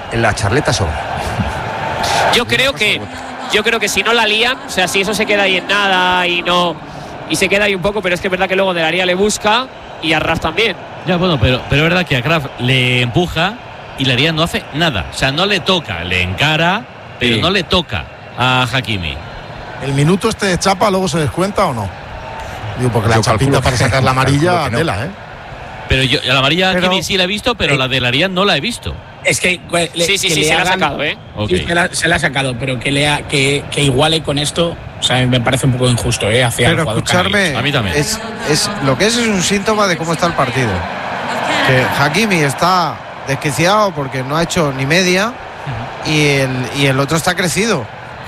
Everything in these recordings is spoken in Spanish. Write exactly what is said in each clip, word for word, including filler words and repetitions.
en la charleta sobra. Yo creo que yo creo que si no la lían, o sea, si eso se queda ahí en nada y no y se queda ahí un poco, pero es que es verdad que luego de la área le busca y a Raf también. Ya, bueno, pero, pero es verdad que a Kraft le empuja y Laryea no hace nada. O sea, no le toca, le encara, pero sí. no le toca a Hakimi. ¿El minuto este de chapa luego se descuenta o no? Digo, porque yo la chapita para sacar la amarilla, no. tela, ¿eh? Pero yo, la amarilla pero, Hakimi sí la he visto, pero eh, la de Laryea no la he visto. Es que le, sí, sí, que sí, le se hagan, la ha sacado, ¿eh? Okay. Sí, se, la, se la ha sacado, pero que, le ha, que, que iguale con esto, o sea, me parece un poco injusto, ¿eh? Hacia pero escucharme, a mí también. Es, es, lo que es es un síntoma de cómo está el partido. Que Hakimi está desquiciado porque no ha hecho ni media uh-huh. y, el, y el otro está crecido.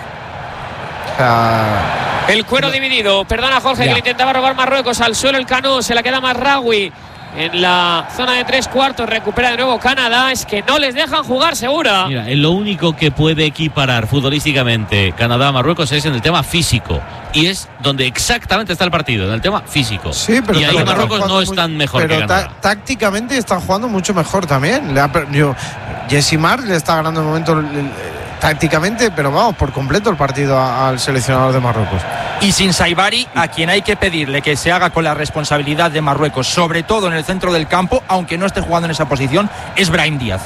O sea, el cuero pero, dividido. Perdona, Jorge, ya. que le intentaba robar Marruecos al suelo el Cano. Se la queda Mazraoui en la zona de tres cuartos. Recupera de nuevo Canadá. Es que no les dejan jugar, segura. Mira, lo único que puede equiparar futbolísticamente Canadá-Marruecos es en el tema físico. Y es donde exactamente está el partido, en el tema físico. Sí, pero y ahí Marruecos no es tan mejor pero que Canadá. Tá- tácticamente están jugando mucho mejor también. Le ha, yo, Yesimar le está ganando el momento tácticamente, pero vamos, por completo el partido a, al seleccionador de Marruecos. Y sin Saibari, a quien hay que pedirle que se haga con la responsabilidad de Marruecos, sobre todo en el centro del campo, aunque no esté jugando en esa posición, es Brahim Díaz.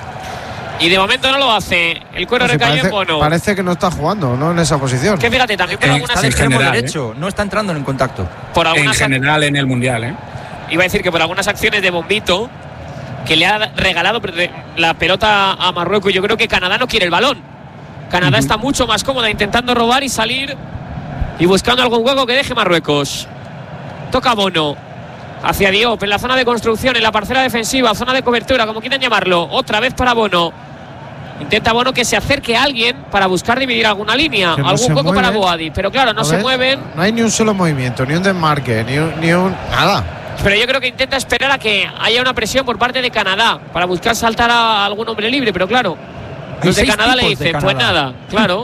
Y de momento no lo hace. El cuero no, recayó parece, en Bono. Parece que no está jugando, ¿no? En esa posición. Que fíjate, también por eh, algunas está de extremo general, derecho, ¿eh? No está entrando en contacto. Por algunas en general en el Mundial, ¿eh? Iba a decir que por algunas acciones de Bombito, que le ha regalado la pelota a Marruecos, yo creo que Canadá no quiere el balón. Canadá uh-huh. está mucho más cómoda intentando robar y salir y buscando algún hueco que deje Marruecos. Toca Bono hacia Diop en la zona de construcción, en la parcela defensiva, zona de cobertura, como quieran llamarlo. Otra vez para Bono. Intenta Bono que se acerque a alguien para buscar dividir alguna línea, no algún hueco mueven. para Boadi, pero claro, no a se ver, mueven. No hay ni un solo movimiento, ni un desmarque, ni un, ni un nada. Pero yo creo que intenta esperar a que haya una presión por parte de Canadá para buscar saltar a algún hombre libre, pero claro, los de Canadá le dicen, pues nada, claro.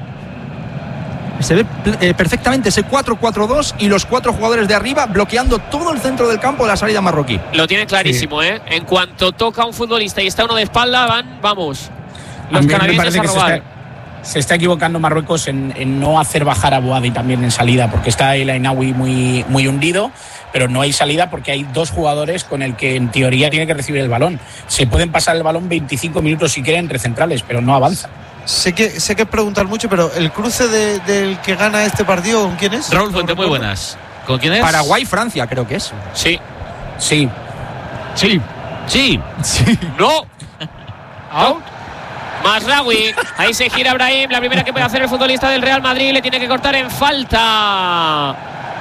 Se ve eh, perfectamente ese cuatro cuatro dos y los cuatro jugadores de arriba bloqueando todo el centro del campo de la salida marroquí. Lo tiene clarísimo, sí. ¿eh? En cuanto toca a un futbolista y está uno de espalda, van, vamos. Los canadienses a robar. Se está, se está equivocando Marruecos en, en no hacer bajar a Boadi también en salida, porque está el Ainaoui muy, muy hundido, pero no hay salida porque hay dos jugadores con el que en teoría tiene que recibir el balón. Se pueden pasar el balón veinticinco minutos si quieren entre centrales, pero no avanza. Sé que sé que preguntar mucho, pero el cruce de, del que gana este partido, ¿con quién es? Raúl Fuente, muy buenas. ¿Con quién es? Paraguay-Francia, creo que es. Sí. Sí. Sí. Sí. Sí. No. Out. Mazraoui, ahí se gira Brahim, la primera que puede hacer el futbolista del Real Madrid, le tiene que cortar en falta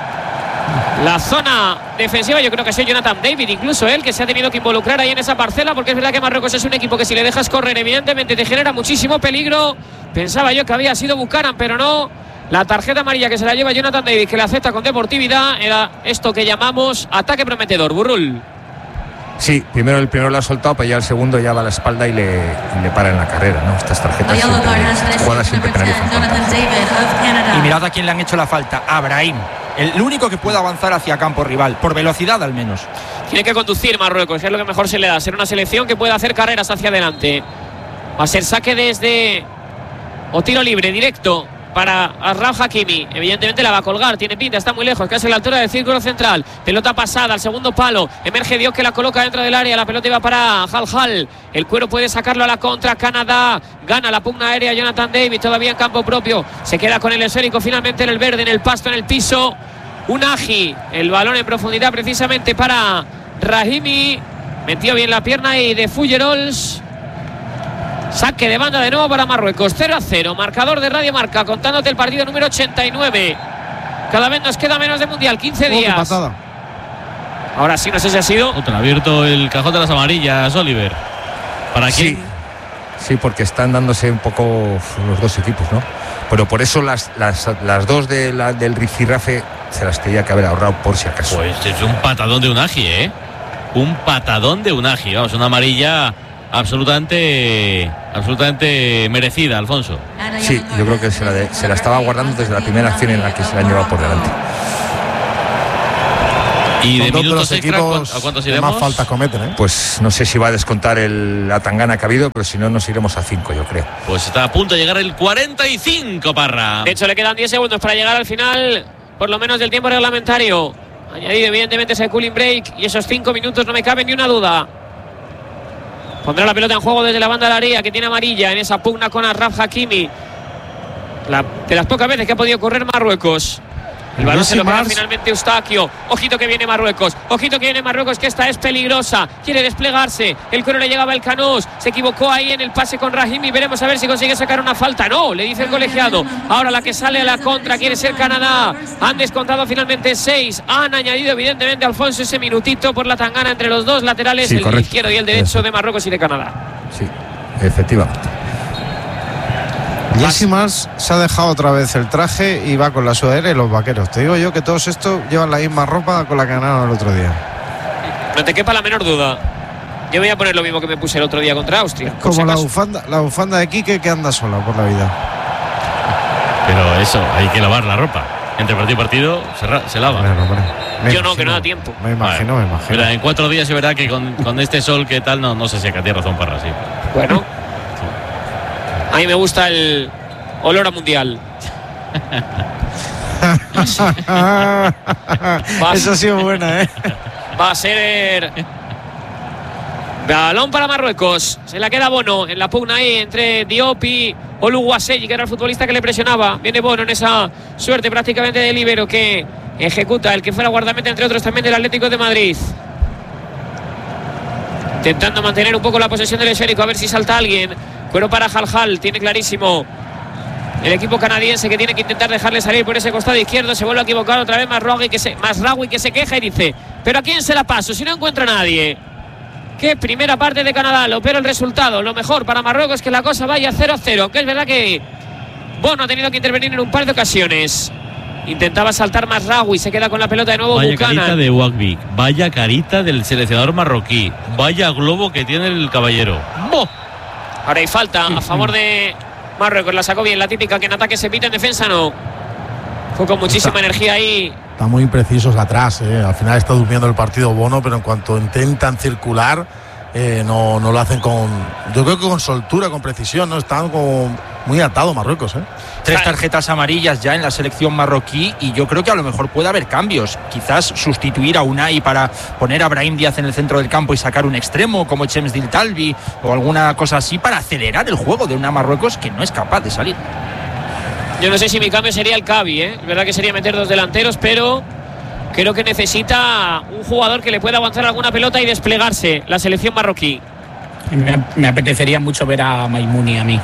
la zona defensiva. Yo creo que es Jonathan David, incluso él, que se ha tenido que involucrar ahí en esa parcela, porque es verdad que Marruecos es un equipo que si le dejas correr evidentemente te genera muchísimo peligro. Pensaba yo que había sido Buchanan, pero no. La tarjeta amarilla que se la lleva Jonathan David, que la acepta con deportividad, era esto que llamamos ataque prometedor. Burrul. Sí, primero el primero lo ha soltado, pero ya el segundo ya va a la espalda y le, y le para en la carrera, ¿no? Estas tarjetas siempre, jugadas siempre penalizan. Y mirad a quién le han hecho la falta, a Brahim, el único que puede avanzar hacia campo rival, por velocidad al menos. Tiene que conducir Marruecos, que es lo que mejor se le da, ser una selección que pueda hacer carreras hacia adelante. Va a ser saque desde o tiro libre directo para Achraf Hakimi. Evidentemente la va a colgar, tiene pinta, está muy lejos, casi a la altura del círculo central. Pelota pasada al segundo palo, emerge Dios que la coloca dentro del área, la pelota iba para Hal Hal. El cuero puede sacarlo a la contra, Canadá gana la pugna aérea, Jonathan David todavía en campo propio, se queda con el esférico finalmente en el verde, en el pasto, en el piso. Unagi, el balón en profundidad precisamente para Rahimi, metió bien la pierna y de Fullerols. Saque de banda de nuevo para Marruecos, cero a cero, marcador de Radio Marca, contándote el partido número ochenta y nueve. Cada vez nos queda menos de Mundial, quince días. Oh, ahora sí, no sé si ha sido. Otra, abierto el cajón de las amarillas, Oliver. ¿Para quién? Sí, sí, porque están dándose un poco los dos equipos, ¿no? Pero por eso las, las, las dos de la, del rifirrafe se las tenía que haber ahorrado por si acaso. Pues es un patadón de Unagi, ¿eh? Un patadón de Unagi, vamos, una amarilla absolutamente absolutamente merecida, Alfonso. Sí, yo creo que se la, de, se la estaba guardando desde la primera acción en la que se la han llevado por delante. ¿Y de Son dos de minutos los extra equipos a cuántos que iremos? más faltas cometen, ¿eh? Pues no sé si va a descontar el, la tangana que ha habido, pero si no nos iremos a cinco, yo creo. Pues está a punto de llegar el cuarenta y cinco, Parra. De hecho, le quedan diez segundos para llegar al final, por lo menos del tiempo reglamentario. Añadido, evidentemente, ese cooling break y esos cinco minutos, no me cabe ni una duda. Pondrá la pelota en juego desde la banda de la área, que tiene amarilla en esa pugna con Achraf Hakimi. La, de las pocas veces que ha podido correr Marruecos. El balón se lo queda finalmente Eustaquio. Ojito que viene Marruecos. Ojito que viene Marruecos, que esta es peligrosa. Quiere desplegarse. El cuero le llegaba el Canós. Se equivocó ahí en el pase con Rahimi. Veremos a ver si consigue sacar una falta. No, le dice el colegiado. Ahora la que sale a la contra quiere ser Canadá. Han descontado finalmente seis. Han añadido evidentemente Alfonso ese minutito por la tangana entre los dos laterales, Sí, el correcto. izquierdo y el derecho Eso. de Marruecos y de Canadá. Sí, efectivamente. Jesse Mars se ha dejado otra vez el traje y va con la sudadera y los vaqueros. Te digo yo que todos estos llevan la misma ropa con la que ganaron el otro día. No te quepa la menor duda. Yo voy a poner lo mismo que me puse el otro día contra Austria. por si Como la acaso. bufanda, la bufanda de Quique que anda sola por la vida. Pero eso, hay que lavar la ropa. Entre partido y partido se, ra- se lava. Bueno, hombre, me Yo no, imagino, que no da tiempo. Me imagino, Vale. me imagino. Mira, en cuatro días es verdad que con, con este sol que tal, no, no sé si acá tiene razón Parra, sí. Bueno. A mí me gusta el olor a mundial. Esa ha sido buena, ¿eh? Va a ser balón para Marruecos. Se la queda Bono en la pugna ahí entre Diop y Oluwaseyi, que era el futbolista que le presionaba. Viene Bono en esa suerte prácticamente de líbero que ejecuta el que fuera guardameta, entre otros también del Atlético de Madrid. Intentando mantener un poco la posesión del esférico, a ver si salta alguien. Cuero para Halhal, tiene clarísimo el equipo canadiense que tiene que intentar dejarle salir por ese costado izquierdo. Se vuelve a equivocar otra vez Masraoui, que se, Masraoui, que se queja y dice: ¿pero a quién se la paso si no encuentra a nadie? Qué primera parte de Canadá, lo pero el resultado, lo mejor para Marruecos, que la cosa vaya cero a cero. Aunque es verdad que Bono ha tenido que intervenir en un par de ocasiones. Intentaba saltar Masraoui, se queda con la pelota de nuevo Vaya Buchanan. carita de Ouakbi, vaya carita del seleccionador marroquí, vaya globo que tiene el caballero. ¡Bo! Ahora hay falta a favor de Marruecos, la sacó bien, la típica que en ataque se pita, en defensa no. Fue con muchísima energía ahí. Están muy imprecisos atrás, ¿eh? Al final está durmiendo el partido Bono, pero en cuanto intentan circular, eh, no, no lo hacen con, yo creo que con soltura, con precisión, ¿no? Están como muy atados Marruecos, ¿eh? Tres tarjetas amarillas ya en la selección marroquí y yo creo que a lo mejor puede haber cambios. Quizás sustituir a Unai para poner a Brahim Díaz en el centro del campo y sacar un extremo como Chems Diltalvi o alguna cosa así para acelerar el juego de una Marruecos que no es capaz de salir. Yo no sé si mi cambio sería el Cavi, ¿eh? Es verdad que sería meter dos delanteros, pero creo que necesita un jugador que le pueda aguantar alguna pelota y desplegarse la selección marroquí. Me, me apetecería mucho ver a Maimouni a mí.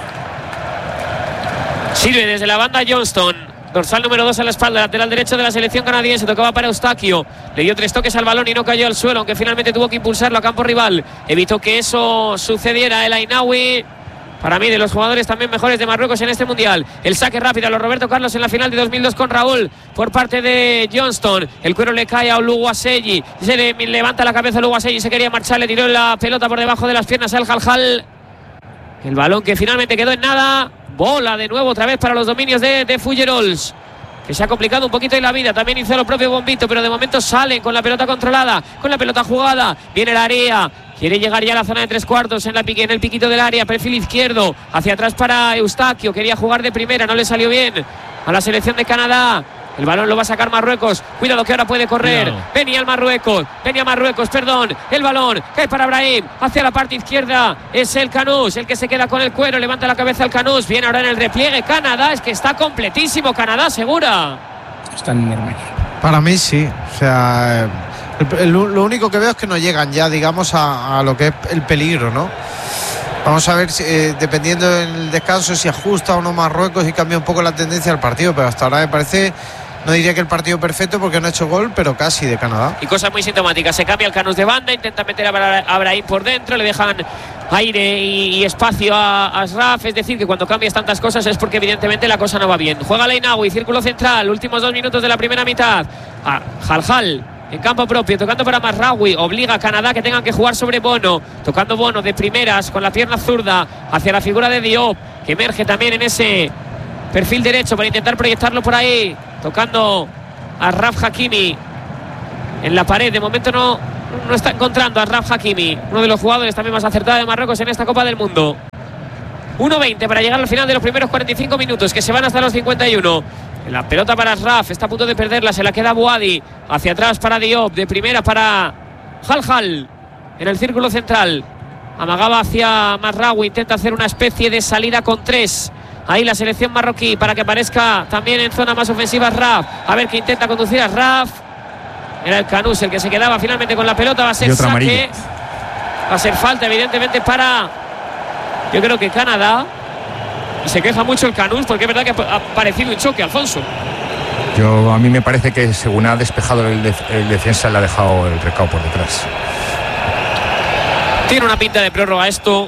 Sirve desde la banda Johnston, dorsal número dos a la espalda, lateral derecho de la selección canadiense. Tocaba para Eustaquio, le dio tres toques al balón y no cayó al suelo, aunque finalmente tuvo que impulsarlo a campo rival. Evitó que eso sucediera el Ainaoui. Para mí, de los jugadores también mejores de Marruecos en este mundial. El saque rápido a los Roberto Carlos en la final de dos mil dos con Raúl por parte de Johnston. El cuero le cae a Oluwaseyi. Se le levanta la cabeza a Oluwaseyi. Se quería marchar, le tiró la pelota por debajo de las piernas al Halhal. El balón que finalmente quedó en nada. Bola de nuevo otra vez para los dominios de, de Fullerols, que se ha complicado un poquito en la vida. También hizo lo propio Bombito, pero de momento salen con la pelota controlada, con la pelota jugada. Viene el área. Quiere llegar ya a la zona de tres cuartos en, la pique, en el piquito del área, perfil izquierdo, hacia atrás para Eustaquio, quería jugar de primera, no le salió bien a la selección de Canadá. El balón lo va a sacar Marruecos, cuidado que ahora puede correr. Cuidado. Venía el Marruecos, venía Marruecos, perdón, el balón cae para Brahim, hacia la parte izquierda, es el Canús, el que se queda con el cuero, levanta la cabeza el Canús, viene ahora en el repliegue Canadá, es que está completísimo Canadá, segura. Están enormes. Para mí sí, o sea... El, el, lo único que veo es que no llegan ya, digamos, a, a lo que es el peligro, ¿no? Vamos a ver, si, eh, dependiendo del descanso, si ajusta o no Marruecos y cambia un poco la tendencia del partido, pero hasta ahora me parece, no diría que el partido perfecto porque no ha hecho gol, pero casi de Canadá. Y cosas muy sintomáticas, se cambia el Canús de banda, intenta meter a, Bra a Brahim por dentro, le dejan aire y, y espacio a, a Ashraf, es decir, que cuando cambias tantas cosas es porque evidentemente la cosa no va bien. Juega Ainaoui, círculo central, últimos dos minutos de la primera mitad. A Halhal en campo propio, tocando para Masraoui, obliga a Canadá que tengan que jugar sobre Bono, tocando Bono de primeras con la pierna zurda hacia la figura de Diop, que emerge también en ese perfil derecho para intentar proyectarlo por ahí, tocando a Achraf Hakimi. en la pared. De momento no, no está encontrando a Achraf Hakimi, uno de los jugadores también más acertados de Marruecos en esta Copa del Mundo. uno veinte para llegar al final de los primeros cuarenta y cinco minutos, que se van hasta los cincuenta y uno. La pelota para Achraf, está a punto de perderla, se la queda Bouhaddi. Hacia atrás para Diop, de primera para Halhal en el círculo central. Amagaba hacia Mazraoui, intenta hacer una especie de salida con tres. Ahí la selección marroquí para que parezca también en zona más ofensiva Achraf. A ver que intenta conducir a Achraf. Era el Canús el que se quedaba finalmente con la pelota. Va a ser saque. Amarilla. Va a ser falta, evidentemente, para, yo creo que Canadá. Y se queja mucho el Canús porque es verdad que ha parecido un choque, Alfonso. Yo, a mí me parece que según ha despejado el, de, el defensa, le ha dejado el recao por detrás. Tiene una pinta de prórroga esto.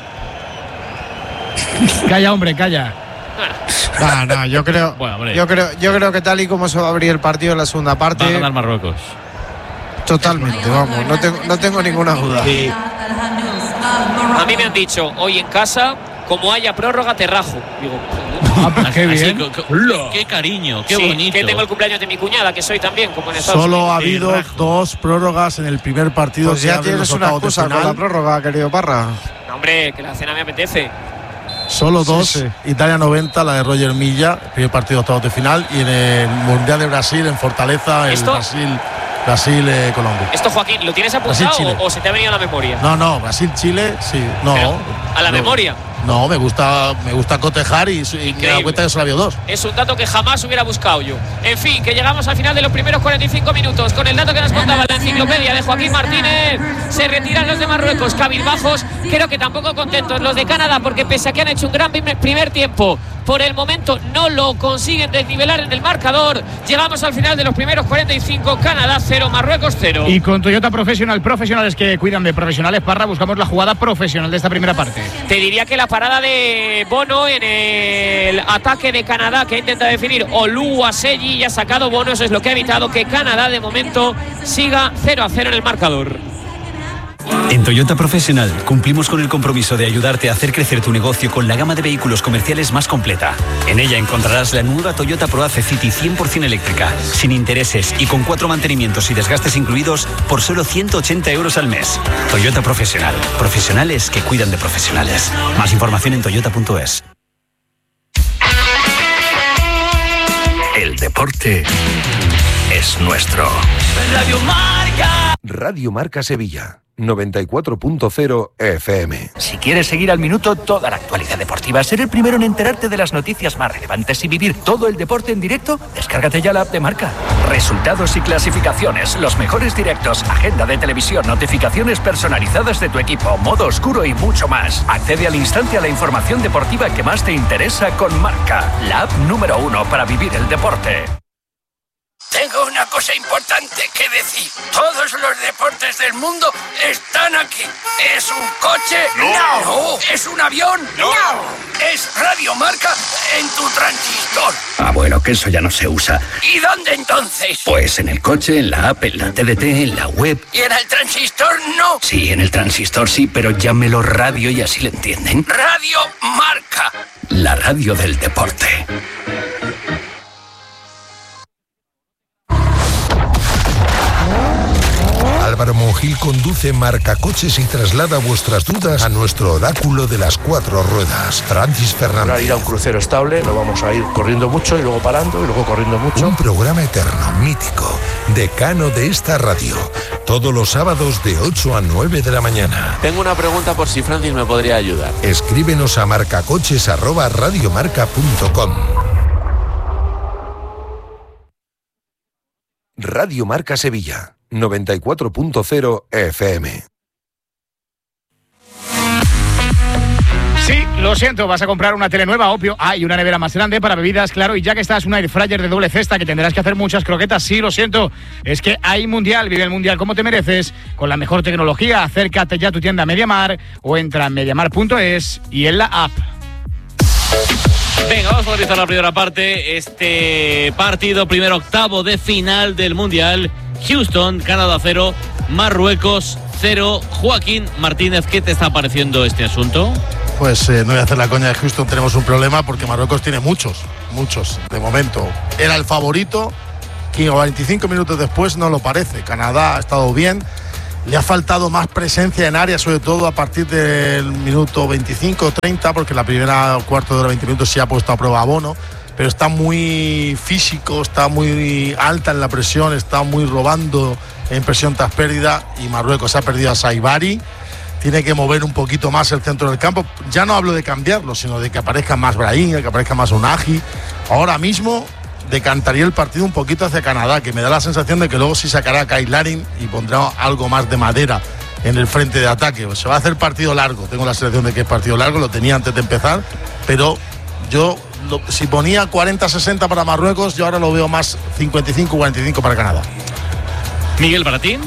Calla, hombre, calla. No, no, yo creo, bueno, yo creo, yo creo que tal y como se va a abrir el partido en la segunda parte, va a ganar Marruecos. Totalmente, vamos, no tengo, no tengo ninguna duda. Sí. A mí me han dicho hoy en casa, como haya prórroga te rajo. Digo, ah, qué bien. Así, qué cariño, qué sí, bonito. Que tengo el cumpleaños de mi cuñada, que soy también, como en Estados Solo Unidos. ha habido rajo. dos prórrogas en el primer partido. Pues que ya abren tienes los una octavos de excusa con final. la prórroga, querido Parra. No, hombre, que la cena me apetece. Solo dos, Sí, sí. Italia noventa, la de Roger Milla, primer partido de octavos de final, y en el Mundial de Brasil, en Fortaleza, el ¿Esto? Brasil, Brasil eh, Colombia. Esto, Joaquín, ¿lo tienes apuntado Brasil-Chile. o, o se te ha venido a la memoria? No, no, Brasil-Chile, sí, no. Pero, ¿a la no, memoria? No, me gusta, me gusta cotejar y, y me da cuenta que solo había dos. Es un dato que jamás hubiera buscado yo. En fin, que llegamos al final de los primeros cuarenta y cinco minutos con el dato que nos contaba la enciclopedia de Joaquín Martínez. Se retiran los de Marruecos, cabizbajos, creo que tampoco contentos los de Canadá, porque pese a que han hecho un gran primer tiempo, por el momento no lo consiguen desnivelar en el marcador. Llegamos al final de los primeros cuarenta y cinco, Canadá cero, Marruecos cero. Y con Toyota Professional, profesionales que cuidan de profesionales, Parra, buscamos la jugada profesional de esta primera parte. Te diría que la parada de Bono en el ataque de Canadá, que ha intentado definir Oluwaseyi y ha sacado Bono, eso es lo que ha evitado que Canadá de momento siga cero a cero en el marcador. En Toyota Professional cumplimos con el compromiso de ayudarte a hacer crecer tu negocio con la gama de vehículos comerciales más completa. En ella encontrarás la nueva Toyota Proace City cien por ciento eléctrica, sin intereses y con cuatro mantenimientos y desgastes incluidos por solo ciento ochenta euros al mes. Toyota Professional. Profesionales que cuidan de profesionales. Más información en toyota punto es. El deporte es nuestro. Radio Marca. Radio Marca Sevilla. noventa y cuatro punto cero F M. Si quieres seguir al minuto toda la actualidad deportiva, ser el primero en enterarte de las noticias más relevantes y vivir todo el deporte en directo, descárgate ya la app de Marca. Resultados y clasificaciones, los mejores directos, agenda de televisión, notificaciones personalizadas de tu equipo, modo oscuro y mucho más. Accede al instante a la información deportiva que más te interesa con Marca, la app número uno para vivir el deporte. Tengo una cosa importante que decir. Todos los deportes del mundo están aquí. ¿Es un coche? No. No. ¿Es un avión? No. ¿Es Radio Marca en tu transistor? Ah, bueno, que eso ya no se usa. ¿Y dónde entonces? Pues en el coche, en la app, en la T D T, en la web. ¿Y en el transistor no? Sí, en el transistor sí, pero llámelo radio y así le entienden. Radio Marca. La radio del deporte. Álvaro Monjil conduce Marca Coches y traslada vuestras dudas a nuestro oráculo de las cuatro ruedas, Francis Fernández. Para ir a un crucero estable, no vamos a ir corriendo mucho y luego parando y luego corriendo mucho. Un programa eterno, mítico, decano de esta radio, todos los sábados de ocho a nueve de la mañana. Tengo una pregunta por si Francis me podría ayudar. Escríbenos a marcacoches arroba radiomarca punto com. Radio Marca Sevilla. noventa y cuatro punto cero F M. Sí, lo siento, vas a comprar una tele nueva, obvio. Ah, y una nevera más grande para bebidas, claro. Y ya que estás, una air fryer de doble cesta que tendrás que hacer muchas croquetas. Sí, lo siento, es que hay mundial, vive el mundial como te mereces, con la mejor tecnología. Acércate ya a tu tienda MediaMar o entra en mediamar punto es y en la app. Venga, vamos a realizar la primera parte. Este partido, primer octavo de final del mundial. Houston, Canadá cero, Marruecos cero. Joaquín Martínez, ¿qué te está pareciendo este asunto? Pues eh, no voy a hacer la coña de Houston, tenemos un problema porque Marruecos tiene muchos, muchos, de momento. Era el favorito, veinticinco minutos después no lo parece. Canadá ha estado bien. Le ha faltado más presencia en área, sobre todo a partir del minuto veinticinco o treinta, porque la primera cuarto de hora, veinte minutos, se ha puesto a prueba a Bono, pero está muy físico, está muy alta en la presión, está muy robando en presión tras pérdida, y Marruecos ha perdido a Saibari. Tiene que mover un poquito más el centro del campo. Ya no hablo de cambiarlo, sino de que aparezca más Brahim, de que aparezca más Unagi. Ahora mismo decantaría el partido un poquito hacia Canadá, que me da la sensación de que luego sí sacará a Kyle Larin y pondrá algo más de madera en el frente de ataque. Se va a hacer partido largo, tengo la sensación de que es partido largo, lo tenía antes de empezar, pero yo lo, si ponía cuarenta sesenta para Marruecos, yo ahora lo veo más cincuenta y cinco cuarenta y cinco para Canadá. Miguel, ¿para ti?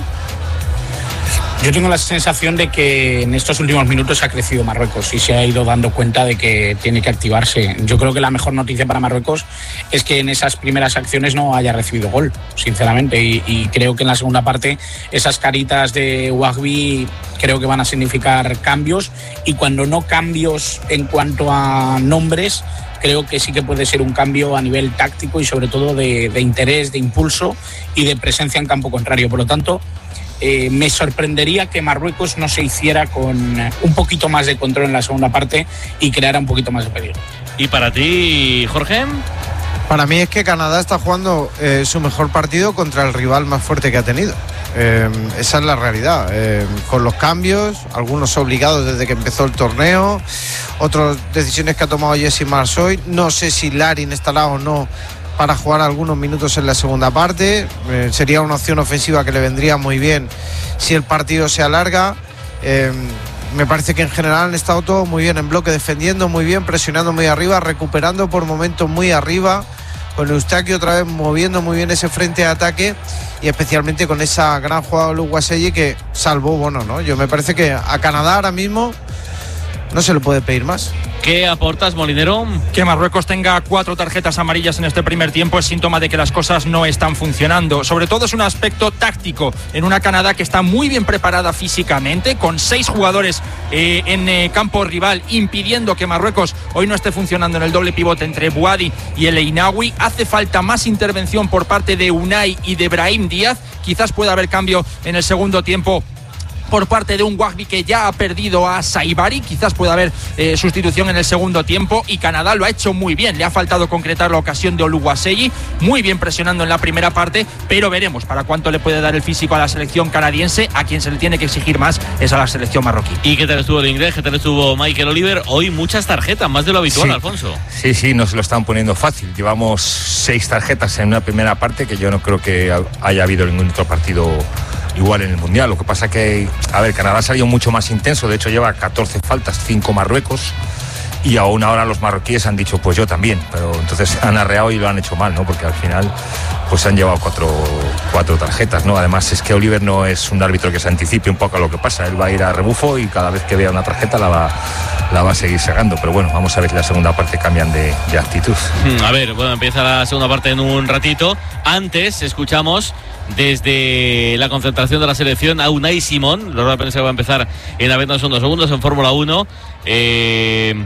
Yo tengo la sensación de que en estos últimos minutos ha crecido Marruecos y se ha ido dando cuenta de que tiene que activarse. Yo creo que la mejor noticia para Marruecos es que en esas primeras acciones no haya recibido gol, sinceramente, y, y creo que en la segunda parte esas caritas de Wahbi creo que van a significar cambios, y cuando no cambios en cuanto a nombres, creo que sí que puede ser un cambio a nivel táctico y sobre todo de, de interés, de impulso y de presencia en campo contrario. Por lo tanto, Eh, me sorprendería que Marruecos no se hiciera con un poquito más de control en la segunda parte y creara un poquito más de peligro. ¿Y para ti, Jorge? Para mí es que Canadá está jugando eh, su mejor partido contra el rival más fuerte que ha tenido. Eh, esa es la realidad. Eh, con los cambios, algunos obligados desde que empezó el torneo, otras decisiones que ha tomado Jesse Marsoy. No sé si Larin estará o no para jugar algunos minutos en la segunda parte. Eh, sería una opción ofensiva que le vendría muy bien si el partido se alarga. Eh, me parece que en general han estado todos muy bien en bloque, defendiendo muy bien, presionando muy arriba, recuperando por momentos muy arriba, con Eustáquio otra vez moviendo muy bien ese frente de ataque, y especialmente con esa gran jugada de Oluwaseyi que salvó Bono, ¿no? Yo me parece que a Canadá ahora mismo no se le puede pedir más. ¿Qué aportas, Molinero? Que Marruecos tenga cuatro tarjetas amarillas en este primer tiempo es síntoma de que las cosas no están funcionando. Sobre todo es un aspecto táctico en una Canadá que está muy bien preparada físicamente, con seis jugadores eh, en eh, campo rival, impidiendo que Marruecos hoy no esté funcionando en el doble pivote entre Bouhaddi y el Einaoui. Hace falta más intervención por parte de Unai y de Brahim Díaz. Quizás pueda haber cambio en el segundo tiempo por parte de un Wahbi que ya ha perdido a Saibari. Quizás pueda haber eh, sustitución en el segundo tiempo, y Canadá lo ha hecho muy bien. Le ha faltado concretar la ocasión de Oluwaseyi, muy bien presionando en la primera parte, pero veremos para cuánto le puede dar el físico a la selección canadiense. A quien se le tiene que exigir más es a la selección marroquí. ¿Y qué tal estuvo el inglés? ¿Qué tal estuvo Michael Oliver? Hoy muchas tarjetas, más de lo habitual, sí. Alfonso. Sí, sí, nos lo están poniendo fácil. Llevamos seis tarjetas en una primera parte, que yo no creo que haya habido ningún otro partido igual en el Mundial. Lo que pasa que, a ver, Canadá ha salido mucho más intenso, de hecho lleva catorce faltas, cinco Marruecos, y aún ahora los marroquíes han dicho, pues yo también, pero entonces han arreado y lo han hecho mal, ¿no? Porque al final pues han llevado cuatro, cuatro tarjetas, ¿no? Además es que Oliver no es un árbitro que se anticipe un poco a lo que pasa, él va a ir a rebufo y cada vez que vea una tarjeta la va, la va a seguir sacando, pero bueno, vamos a ver si la segunda parte cambian de, de actitud. A ver, bueno, empieza la segunda parte en un ratito. Antes escuchamos desde la concentración de la selección a Unai Simón. La rueda de prensa va a empezar en apenas unos segundos en Fórmula uno. Eh,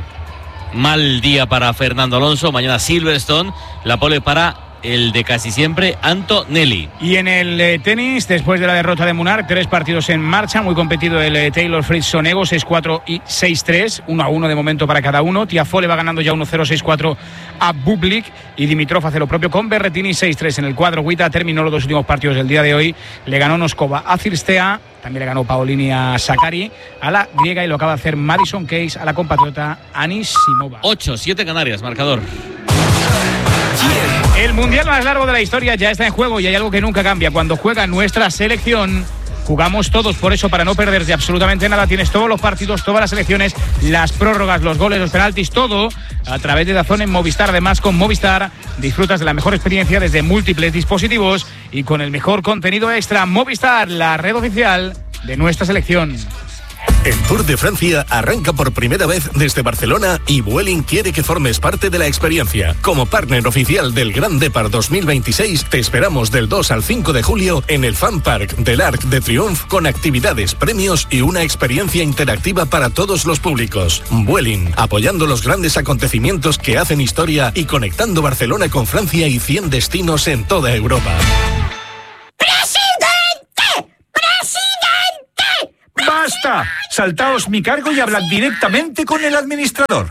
mal día para Fernando Alonso. Mañana Silverstone. La pole para el de casi siempre, Antonelli. Y en el eh, tenis, después de la derrota de Munar, tres partidos en marcha, muy competido el eh, Taylor Fritz Sonego, seis cuatro y seis tres, uno a uno de momento para cada uno. Tiafoe va ganando ya uno cero, seis cuatro a Bublik, y Dimitrov hace lo propio con Berrettini, seis tres en el cuadro. Guita terminó los dos últimos partidos del día de hoy, le ganó Noskova a Cirstea, también le ganó Paolini a Sakari, a la griega, y lo acaba de hacer Madison Keys a la compatriota Anisimova. ocho siete Canarias, marcador. El mundial más largo de la historia ya está en juego, y hay algo que nunca cambia. Cuando juega nuestra selección, jugamos todos. Por eso, para no perderte absolutamente nada, tienes todos los partidos, todas las selecciones, las prórrogas, los goles, los penaltis, todo a través de DAZN en Movistar. Además, con Movistar disfrutas de la mejor experiencia desde múltiples dispositivos y con el mejor contenido extra. Movistar, la red oficial de nuestra selección. El Tour de Francia arranca por primera vez desde Barcelona y Vueling quiere que formes parte de la experiencia. Como partner oficial del Grand Depart dos mil veintiséis, te esperamos del dos al cinco de julio en el Fan Park del Arc de Triomphe con actividades, premios y una experiencia interactiva para todos los públicos. Vueling, apoyando los grandes acontecimientos que hacen historia y conectando Barcelona con Francia y cien destinos en toda Europa. ¡Basta! Saltaos mi cargo y hablad directamente con el administrador.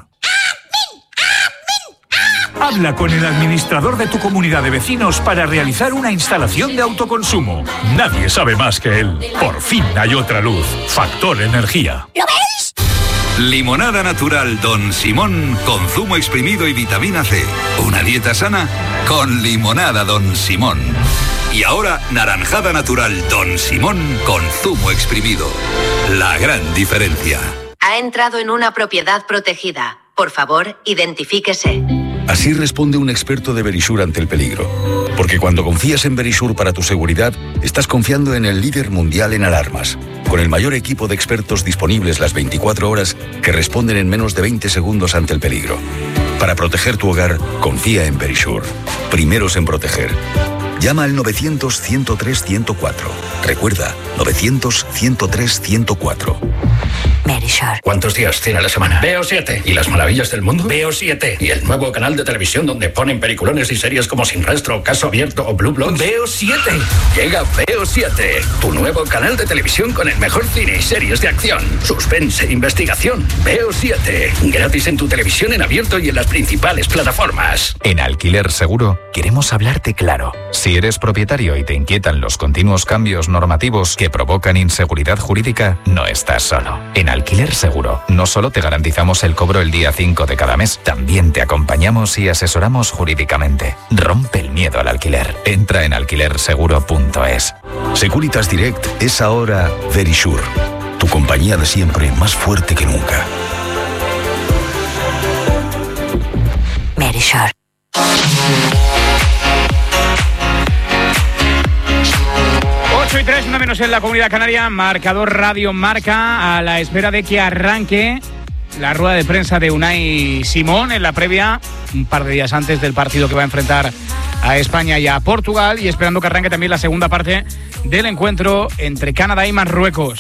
Habla con el administrador de tu comunidad de vecinos para realizar una instalación de autoconsumo. Nadie sabe más que él. Por fin hay otra luz. Factor Energía. ¿Lo veis? Limonada natural Don Simón con zumo exprimido y vitamina C. Una dieta sana con limonada Don Simón. Y ahora, naranjada natural Don Simón con zumo exprimido. La gran diferencia. Ha entrado en una propiedad protegida. Por favor, identifíquese. Así responde un experto de Verisure ante el peligro. Porque cuando confías en Verisure para tu seguridad, estás confiando en el líder mundial en alarmas. Con el mayor equipo de expertos disponibles las veinticuatro horas que responden en menos de veinte segundos ante el peligro. Para proteger tu hogar, confía en Verisure. Primeros en proteger. Llama al novecientos, ciento tres, ciento cuatro. Recuerda, novecientos, ciento tres, ciento cuatro. Verisure. ¿Cuántos días tiene la semana? Veo siete. ¿Y las maravillas del mundo? Veo siete. ¿Y el nuevo canal de televisión donde ponen peliculones y series como Sin Rastro, Caso Abierto o Blue Bloods? Veo siete. Llega Veo siete, tu nuevo canal de televisión con el mejor cine y series de acción, suspense e investigación. Veo siete. Gratis en tu televisión en abierto y en las principales plataformas. En Alquiler Seguro queremos hablarte claro. Si eres propietario y te inquietan los continuos cambios normativos que provocan inseguridad jurídica, no estás solo. En Alquiler Seguro no solo te garantizamos el cobro el día cinco de cada mes, también te acompañamos y asesoramos jurídicamente. Rompe el miedo al alquiler. Entra en alquiler seguro punto es. Securitas Direct es ahora Verisure, tu compañía de siempre más fuerte que nunca. Verisure. ocho y tres, una menos en la Comunidad Canaria, marcador Radio Marca, a la espera de que arranque la rueda de prensa de Unai Simón en la previa, un par de días antes del partido que va a enfrentar a España y a Portugal, y esperando que arranque también la segunda parte del encuentro entre Canadá y Marruecos.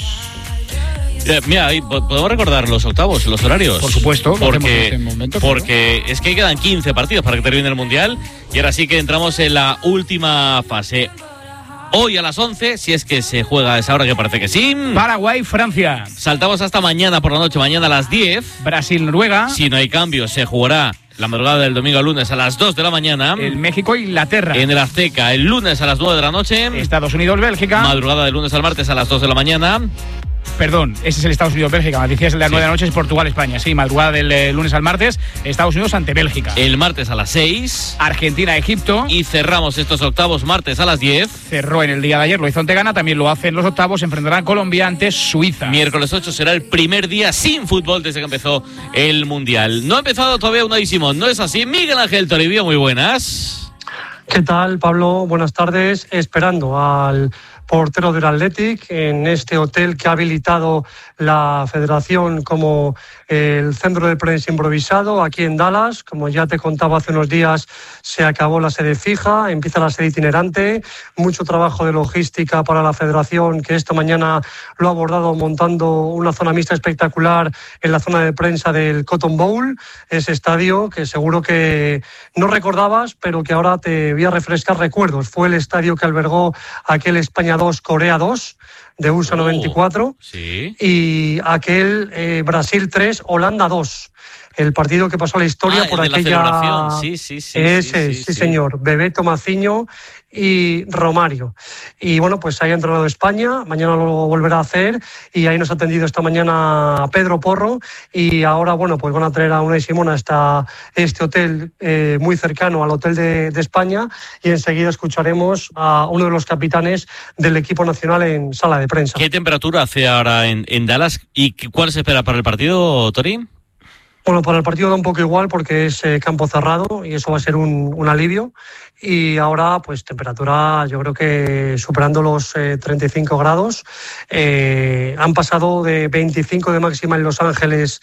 Eh, mira, podemos recordar los octavos, los horarios. Por supuesto, porque, en este momento, porque es que quedan quince partidos para que termine el Mundial y ahora sí que entramos en la última fase. Hoy a las once, si es que se juega a esa hora, que parece que sí. Paraguay, Francia. Saltamos hasta mañana por la noche, mañana a las diez. Brasil, Noruega. Si no hay cambio, se jugará la madrugada del domingo al lunes a las dos de la mañana. El México, Inglaterra. En el Azteca, el lunes a las nueve de la noche. Estados Unidos, Bélgica. Madrugada del lunes al martes a las dos de la mañana. Perdón, ese es el Estados Unidos-Bélgica. Me decías el de las nueve de la noche es Portugal-España. Sí, madrugada del eh, lunes al martes, Estados Unidos ante Bélgica. El martes a las seis. Argentina-Egipto. Y cerramos estos octavos martes a las diez. Cerró en el día de ayer, lo hizo Antegana, también lo hace en los octavos. Enfrentarán Colombia ante Suiza. Miércoles ocho será el primer día sin fútbol desde que empezó el Mundial. No ha empezado todavía Unai Simón, ¿no es así? Miguel Ángel Toribio, muy buenas. ¿Qué tal, Pablo? Buenas tardes. Esperando al portero del Athletic en este hotel que ha habilitado la federación como el centro de prensa improvisado aquí en Dallas. Como ya te contaba hace unos días, se acabó la sede fija, empieza la sede itinerante, mucho trabajo de logística para la federación, que esta mañana lo ha abordado montando una zona mixta espectacular en la zona de prensa del Cotton Bowl, ese estadio que seguro que no recordabas, pero que ahora te voy a refrescar recuerdos. Fue el estadio que albergó aquel España dos, Corea dos de U S A oh, noventa y cuatro sí. Y aquel eh, Brasil tres, Holanda dos. El partido que pasó a la historia ah, por el de aquella... la celebración, sí, sí, sí. Ese, sí, sí, sí, sí. señor. Bebeto, Maciño y Romario. Y bueno, pues ahí ha entrenado España, mañana lo volverá a hacer, y ahí nos ha atendido esta mañana Pedro Porro, y ahora, bueno, pues van a traer a Unai Simón hasta este hotel eh, muy cercano al hotel de, de España, y enseguida escucharemos a uno de los capitanes del equipo nacional en sala de prensa. ¿Qué temperatura hace ahora en, en Dallas y cuál se espera para el partido, Tori? Bueno, para el partido da un poco igual porque es eh, campo cerrado y eso va a ser un, un alivio. Y ahora, pues temperatura, yo creo que superando los eh, treinta y cinco grados. Eh, han pasado de veinticinco de máxima en Los Ángeles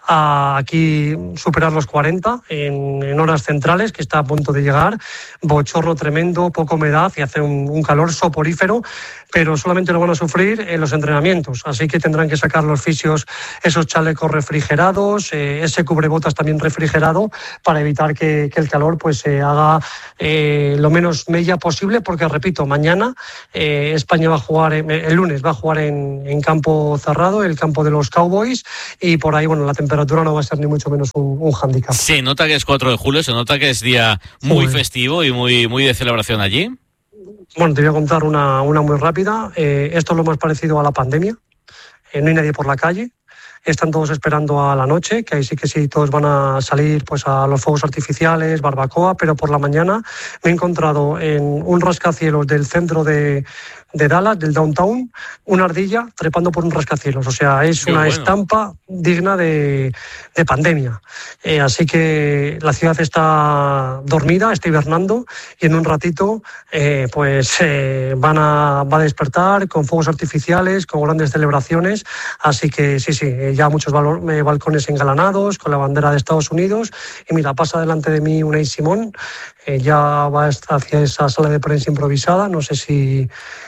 a aquí superar los cuarenta en, en horas centrales, que está a punto de llegar. Bochorno tremendo, poca humedad y hace un, un calor soporífero, pero solamente lo van a sufrir en los entrenamientos. Así que tendrán que sacar los fisios esos chalecos refrigerados, eh, ese cubrebotas también refrigerado, para evitar que, que el calor pues se eh, haga eh, lo menos mella posible, porque repito, mañana eh, España va a jugar, eh, el lunes va a jugar en, en campo cerrado, el campo de los Cowboys, y por ahí, bueno, la temperatura no va a ser ni mucho menos un, un hándicap. Se nota que es cuatro de julio, se nota que es día muy sí. festivo y muy, muy de celebración allí. Bueno, te voy a contar una, una muy rápida. Eh, esto es lo más parecido a la pandemia. Eh, no hay nadie por la calle. Están todos esperando a la noche, que ahí sí que sí, todos van a salir pues a los fuegos artificiales, barbacoa, pero por la mañana me he encontrado en un rascacielos del centro de, de Dallas, del downtown, una ardilla trepando por un rascacielos. O sea, es Qué una bueno. estampa digna de, de pandemia. Eh, así que la ciudad está dormida, está hibernando, y en un ratito eh, pues eh, van a, va a despertar con fuegos artificiales, con grandes celebraciones. Así que sí, sí, eh, ya muchos balo- eh, balcones engalanados con la bandera de Estados Unidos. Y mira, pasa delante de mí Unai Simón, eh, ya va hacia esa sala de prensa improvisada. No sé si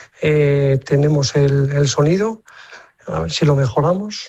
eh, tenemos el, el sonido, a ver si lo mejoramos.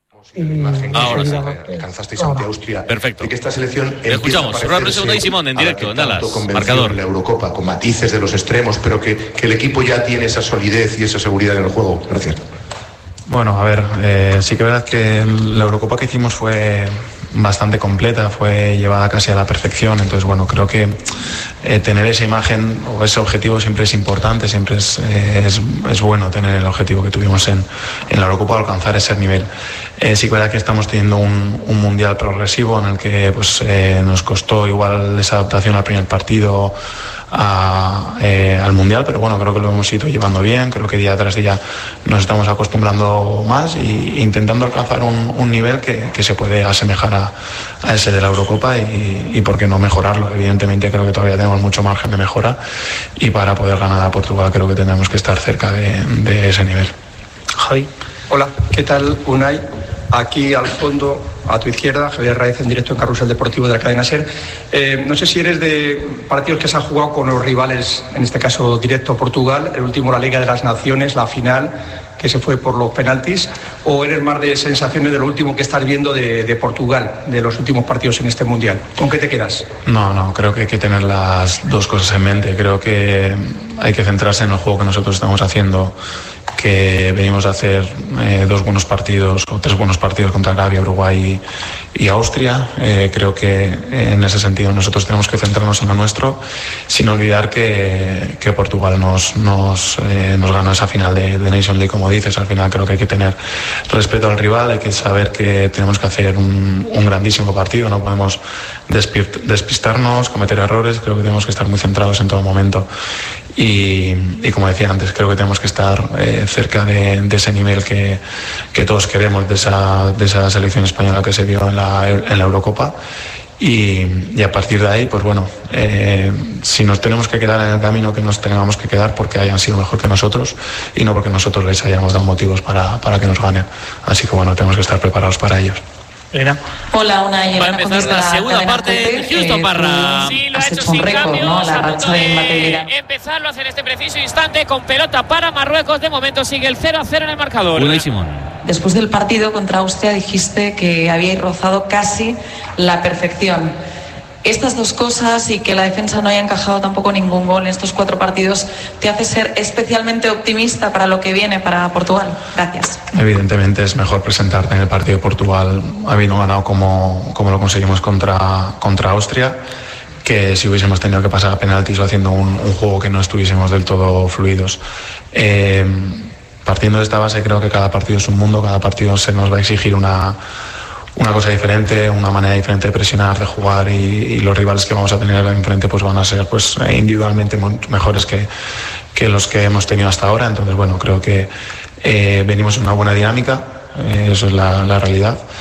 Y Ahora sí. Alcanzasteis ante Austria. Perfecto. Y que esta selección escuchamos. Una presión de Simón en directo, en Dallas. Marcador. La Eurocopa, con matices de los extremos, pero que, que el equipo ya tiene esa solidez y esa seguridad en el juego. Gracias. Bueno, a ver, eh, sí que es verdad que la Eurocopa que hicimos fue bastante completa, fue llevada casi a la perfección. Entonces, bueno, creo que eh, tener esa imagen o ese objetivo siempre es importante, siempre es, eh, es, es bueno tener el objetivo que tuvimos en, en la Eurocopa, alcanzar ese nivel. Eh, sí que es verdad que estamos teniendo un, un mundial progresivo en el que pues, eh, nos costó igual esa adaptación al primer partido a, eh, al mundial, pero bueno, creo que lo hemos ido llevando bien. Creo que día tras día nos estamos acostumbrando más e intentando alcanzar un, un nivel que, que se puede asemejar a, a ese de la Eurocopa y, y por qué no mejorarlo. Evidentemente creo que todavía tenemos mucho margen de mejora y para poder ganar a Portugal creo que tendremos que estar cerca de, de ese nivel. Javi. Hola, ¿qué tal, Unai? Aquí al fondo, a tu izquierda, Javier Raez en directo en Carrusel Deportivo de la cadena SER. Eh, no sé si eres de partidos que se han jugado con los rivales, en este caso directo Portugal, el último la Liga de las Naciones, la final, que se fue por los penaltis, o eres más de sensaciones de lo último que estás viendo de, de Portugal, de los últimos partidos en este Mundial. ¿Con qué te quedas? No, no, creo que hay que tener las dos cosas en mente. Creo que hay que centrarse en el juego que nosotros estamos haciendo, que venimos a hacer eh, dos buenos partidos o tres buenos partidos contra Arabia, Uruguay y, y Austria. Eh, creo que en ese sentido nosotros tenemos que centrarnos en lo nuestro, sin olvidar que, que Portugal nos, nos, eh, nos ganó esa final de, de Nation League, como dices. Al final creo que hay que tener respeto al rival, hay que saber que tenemos que hacer un, un grandísimo partido, no podemos despistarnos, cometer errores. Creo que tenemos que estar muy centrados en todo momento. Y, y como decía antes, creo que tenemos que estar eh, cerca de, de ese nivel que, que todos queremos, de esa, de esa selección española que se vio en la, en la Eurocopa. Y, y a partir de ahí, pues bueno, eh, si nos tenemos que quedar en el camino, que nos tengamos que quedar porque hayan sido mejor que nosotros y no porque nosotros les hayamos dado motivos para, para que nos ganen. Así que bueno, tenemos que estar preparados para ellos. Elena. Hola, una Va a empezar la segunda parte en Houston, Parra. Sí, lo ha hecho sin cambios, ¿no? La racha de empezarlo a hacer en este preciso instante con pelota para Marruecos. De momento sigue el cero a cero en el marcador. Unai Simón. Después del partido contra Austria dijiste que habíais rozado casi la perfección. Estas dos cosas y que la defensa no haya encajado tampoco ningún gol en estos cuatro partidos, ¿te hace ser especialmente optimista para lo que viene para Portugal? Gracias. Evidentemente es mejor presentarte en el partido de Portugal habiendo ganado como, como lo conseguimos contra, contra Austria, que si hubiésemos tenido que pasar a penaltis o haciendo un, un juego que no estuviésemos del todo fluidos. Eh, partiendo de esta base, creo que cada partido es un mundo, cada partido se nos va a exigir una... una cosa diferente, una manera diferente de presionar, de jugar, y, y los rivales que vamos a tener enfrente pues van a ser pues individualmente mejores que, que los que hemos tenido hasta ahora. Entonces bueno, creo que eh, venimos en una buena dinámica, eh, eso es la, la realidad,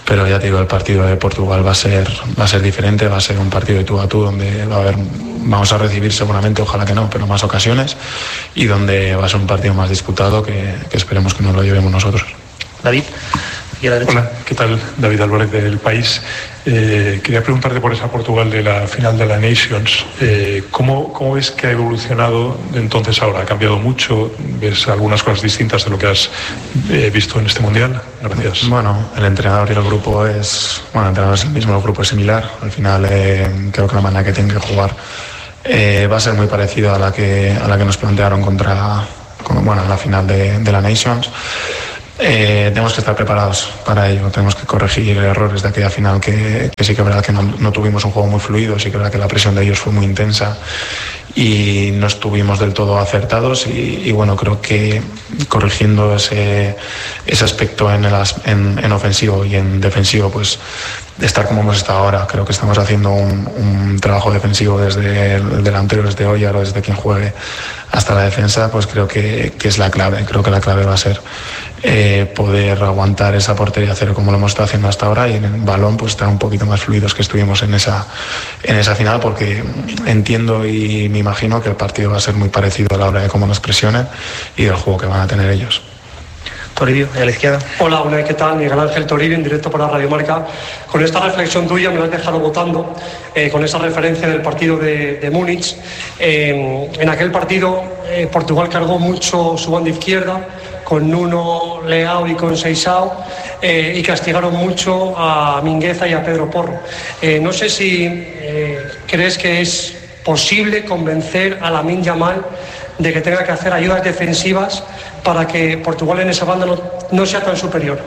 pero ya te digo, el partido de Portugal va a ser, va a ser diferente, va a ser un partido de tú a tú donde va a haber, vamos a recibir seguramente, ojalá que no, pero más ocasiones, y donde va a ser un partido más disputado que, que esperemos que nos lo llevemos nosotros. David. Hola, ¿qué tal? David Álvarez del País. Eh, quería preguntarte por esa Portugal de la final de la Nations. Eh, ¿cómo, ¿Cómo ves que ha evolucionado de entonces ahora? ¿Ha cambiado mucho? ¿Ves algunas cosas distintas de lo que has eh, visto en este Mundial? Gracias. Bueno, el entrenador y el grupo es... Bueno, el entrenador es el mismo, el grupo es similar. Al final eh, creo que la manera que tienen que jugar eh, va a ser muy parecida a la que, a la que nos plantearon contra... Con, bueno, en la final de, de la Nations. Eh, tenemos que estar preparados para ello, tenemos que corregir errores de aquella final que, que sí que es verdad que no, no tuvimos un juego muy fluido, sí que es verdad que la presión de ellos fue muy intensa y no estuvimos del todo acertados y, y bueno, creo que corrigiendo ese, ese aspecto en, el, en, en ofensivo y en defensivo, pues estar como hemos estado ahora. Creo que estamos haciendo un, un trabajo defensivo desde el delantero, desde Óyar o desde quien juegue hasta la defensa, pues creo que, que es la clave. Creo que la clave va a ser eh, poder aguantar esa portería cero como lo hemos estado haciendo hasta ahora y en el balón pues estar un poquito más fluidos que estuvimos en esa, en esa final, porque entiendo y me imagino que el partido va a ser muy parecido a la hora de cómo nos presionen y del juego que van a tener ellos. Toribio, a la izquierda. Hola, una vez, ¿qué tal? Miguel Ángel Toribio, en directo para Radio Marca. Con esta reflexión tuya me la has dejado votando, eh, con esa referencia del partido de, de Múnich. Eh, en aquel partido eh, Portugal cargó mucho su banda izquierda, con Nuno, Leao y con Seixao, eh, y castigaron mucho a Mingueza y a Pedro Porro. Eh, no sé si eh, crees que es posible convencer a Lamine Yamal de que tenga que hacer ayudas defensivas para que Portugal en esa banda no, no sea tan superior.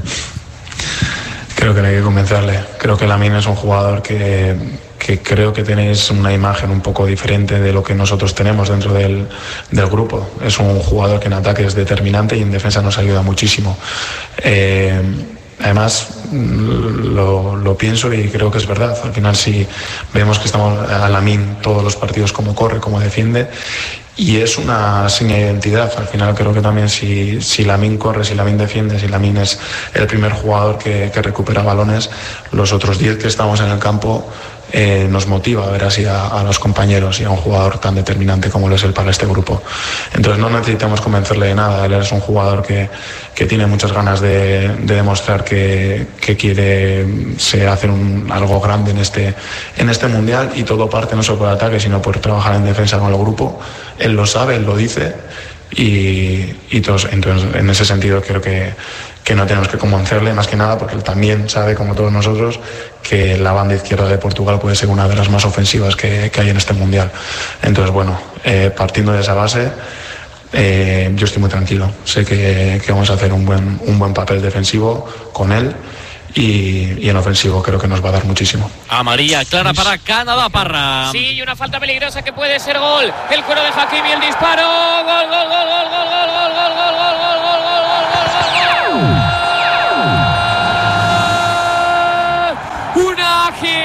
Creo que no hay que convencerle. Creo que Lamine es un jugador que, que creo que tenéis una imagen un poco diferente de lo que nosotros tenemos dentro del, del grupo. Es un jugador que en ataque es determinante y en defensa nos ayuda muchísimo. Eh, Además, lo, lo pienso y creo que es verdad. Al final, si vemos que estamos a Lamine todos los partidos, cómo corre, cómo defiende, y es una seña de identidad. Al final, creo que también si, si Lamine corre, si Lamine defiende, si Lamine es el primer jugador que, que recupera balones, los otros diez que estamos en el campo eh, nos motiva a ver así a, a los compañeros y a un jugador tan determinante como lo es él para este grupo. Entonces, no necesitamos convencerle de nada. Él es un jugador que, que tiene muchas ganas de, de demostrar que, que quiere se hacer un, algo grande en este, en este mundial, y todo parte no solo por ataque sino por trabajar en defensa con el grupo. Él lo sabe, él lo dice y, y todos, entonces en ese sentido creo que, que no tenemos que convencerle más que nada, porque él también sabe, como todos nosotros, que la banda izquierda de Portugal puede ser una de las más ofensivas que, que hay en este mundial. Entonces, bueno, eh, partiendo de esa base, eh, yo estoy muy tranquilo. Sé que, que vamos a hacer un buen, un buen papel defensivo con él. Y, y en ofensivo creo que nos va a dar muchísimo. Amarilla clara para Canadá, Parra. Sí, y una falta peligrosa que puede ser gol. El cuero de Hakimi, el disparo. Gol, gol, gol, gol, gol, gol, gol, gol, gol, gol, gol, gol, gol, gol, gol. Unagi.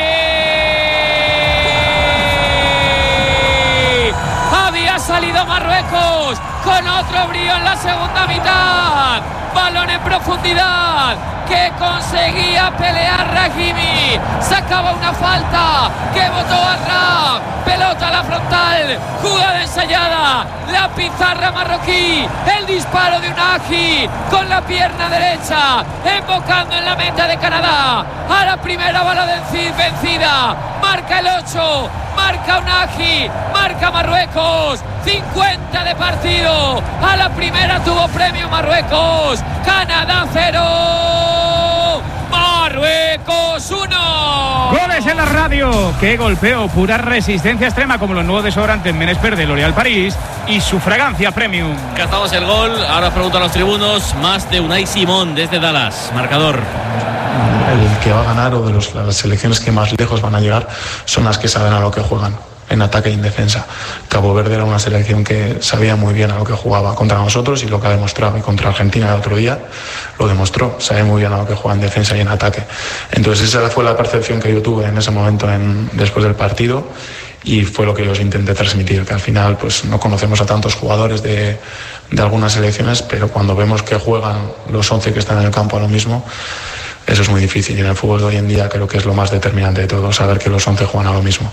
Había salido Marruecos con otro brío en la segunda mitad. Balón en profundidad que conseguía pelear Hakimi. Sacaba una falta que botó atrás. Pelota a la frontal. Jugada ensayada. La pizarra marroquí. El disparo de Unagi con la pierna derecha, embocando en la meta de Canadá. A la primera bala vencida. Marca el ocho. Marca Unagi. Marca Marruecos. cincuenta de partido. A la primera tuvo premio Marruecos. Canadá cero. Marruecos uno. Goles en la radio. Qué golpeo. Pura resistencia extrema, como los nuevos desodorantes Menesper de L'Oréal París y su fragancia premium. Cazamos el gol. Ahora pregunto a los tribunos. Más de Unai Simón desde Dallas. Marcador. El que va a ganar, o de los, las selecciones que más lejos van a llegar, son las que saben a lo que juegan, en ataque y en defensa. Cabo Verde era una selección que sabía muy bien a lo que jugaba contra nosotros, y lo que ha demostrado, y contra Argentina el otro día lo demostró, sabe muy bien a lo que juega en defensa y en ataque. Entonces esa fue la percepción que yo tuve en ese momento en, después del partido, y fue lo que yo os intenté transmitir, que al final pues no conocemos a tantos jugadores de, de algunas selecciones, pero cuando vemos que juegan los once que están en el campo a lo mismo, eso es muy difícil y en el fútbol de hoy en día creo que es lo más determinante de todo, saber que los once juegan a lo mismo.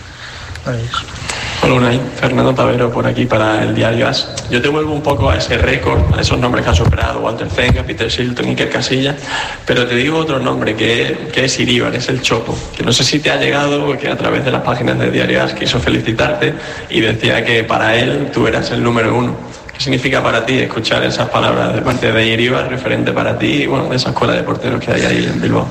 Hola Unai, Fernando Tavero por aquí para el Diario As. Yo te vuelvo un poco a ese récord, a esos nombres que han superado Walter Zenga, Peter Shilton, Iker Casillas, pero te digo otro nombre que, que es Iríbar, es el Chopo, que no sé si te ha llegado, que a través de las páginas de Diario As quiso felicitarte y decía que para él tú eras el número uno. ¿Qué significa para ti escuchar esas palabras de parte de Iríbar, referente para ti y bueno, de esa escuela de porteros que hay ahí en Bilbao?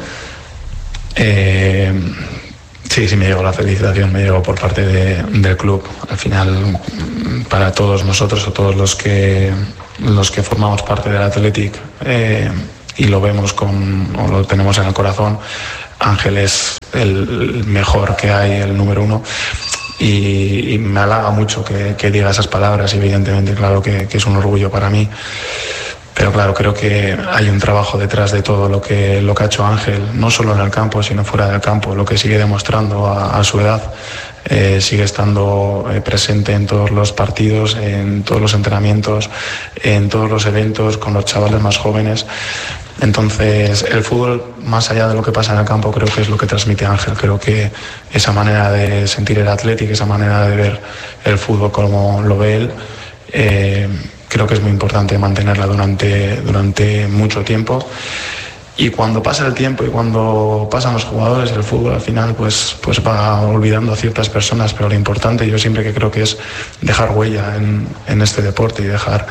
Eh... Sí, sí me llegó la felicitación, me llegó por parte de, del club. Al final, para todos nosotros o todos los que los que formamos parte del Athletic eh, y lo vemos con o lo tenemos en el corazón, Ángel es el mejor que hay, el número uno. Y, y me halaga mucho que, que diga esas palabras y evidentemente, claro que, que es un orgullo para mí. Pero claro, creo que hay un trabajo detrás de todo lo que, lo que ha hecho Ángel, no solo en el campo, sino fuera del campo, lo que sigue demostrando a, a su edad, eh, sigue estando eh, presente en todos los partidos, en todos los entrenamientos, en todos los eventos, con los chavales más jóvenes. Entonces, el fútbol, más allá de lo que pasa en el campo, creo que es lo que transmite Ángel. Creo que esa manera de sentir el Athletic, esa manera de ver el fútbol como lo ve él, eh, creo que es muy importante mantenerla durante, durante mucho tiempo. Y cuando pasa el tiempo y cuando pasan los jugadores, el fútbol al final pues, pues va olvidando a ciertas personas, pero lo importante yo siempre que creo que es dejar huella en, en este deporte y dejar,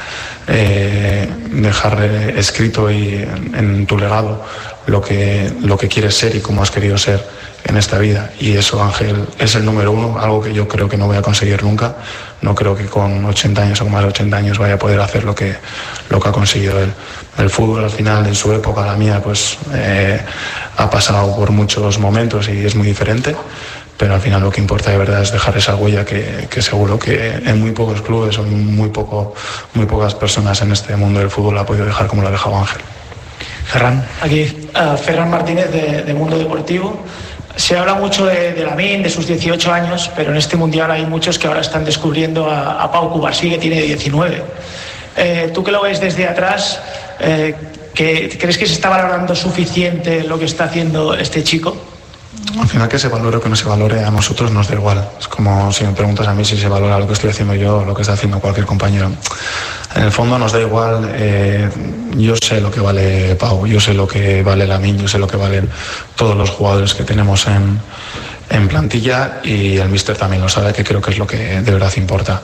eh, dejar eh, escrito y en, en tu legado lo que, lo que quieres ser y cómo has querido ser en esta vida. Y eso, Ángel, es el número uno, algo que yo creo que no voy a conseguir nunca. No creo que con ochenta años o con más de ochenta años vaya a poder hacer lo que, lo que ha conseguido él. El fútbol al final, en su época, la mía, pues eh, ha pasado por muchos momentos y es muy diferente, pero al final lo que importa de verdad es dejar esa huella que, que seguro que en muy pocos clubes o muy, poco, muy pocas personas en este mundo del fútbol ha podido dejar como lo ha dejado Ángel. Ferran. Aquí, uh, Ferran Martínez de, de Mundo Deportivo. Se habla mucho de, de Lamine, de sus dieciocho años, pero en este Mundial hay muchos que ahora están descubriendo a, a Pau Cubarsí, que tiene diecinueve. Eh, tú que lo ves desde atrás, eh, ¿que, ¿crees que se está valorando suficiente lo que está haciendo este chico? Al final, que se valore o que no se valore, a nosotros nos da igual. Es como si me preguntas a mí si se valora lo que estoy haciendo yo o lo que está haciendo cualquier compañero. En el fondo nos da igual. Eh, yo sé lo que vale Pau, yo sé lo que vale Lamine, yo sé lo que valen todos los jugadores que tenemos en, en plantilla, y el míster también lo sabe, que creo que es lo que de verdad importa.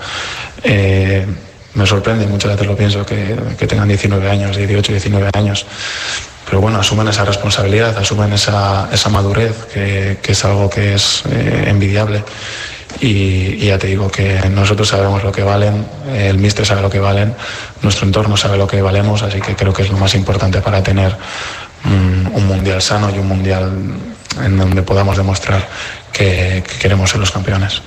Eh, me sorprende, muchas veces lo pienso, que, que tengan diecinueve años, dieciocho, diecinueve años. Pero bueno, asumen esa responsabilidad, asumen esa, esa madurez, que, que es algo que es eh, envidiable. Y, y ya te digo que nosotros sabemos lo que valen, el míster sabe lo que valen, nuestro entorno sabe lo que valemos, así que creo que es lo más importante para tener un, un mundial sano y un mundial en donde podamos demostrar que, que queremos ser los campeones.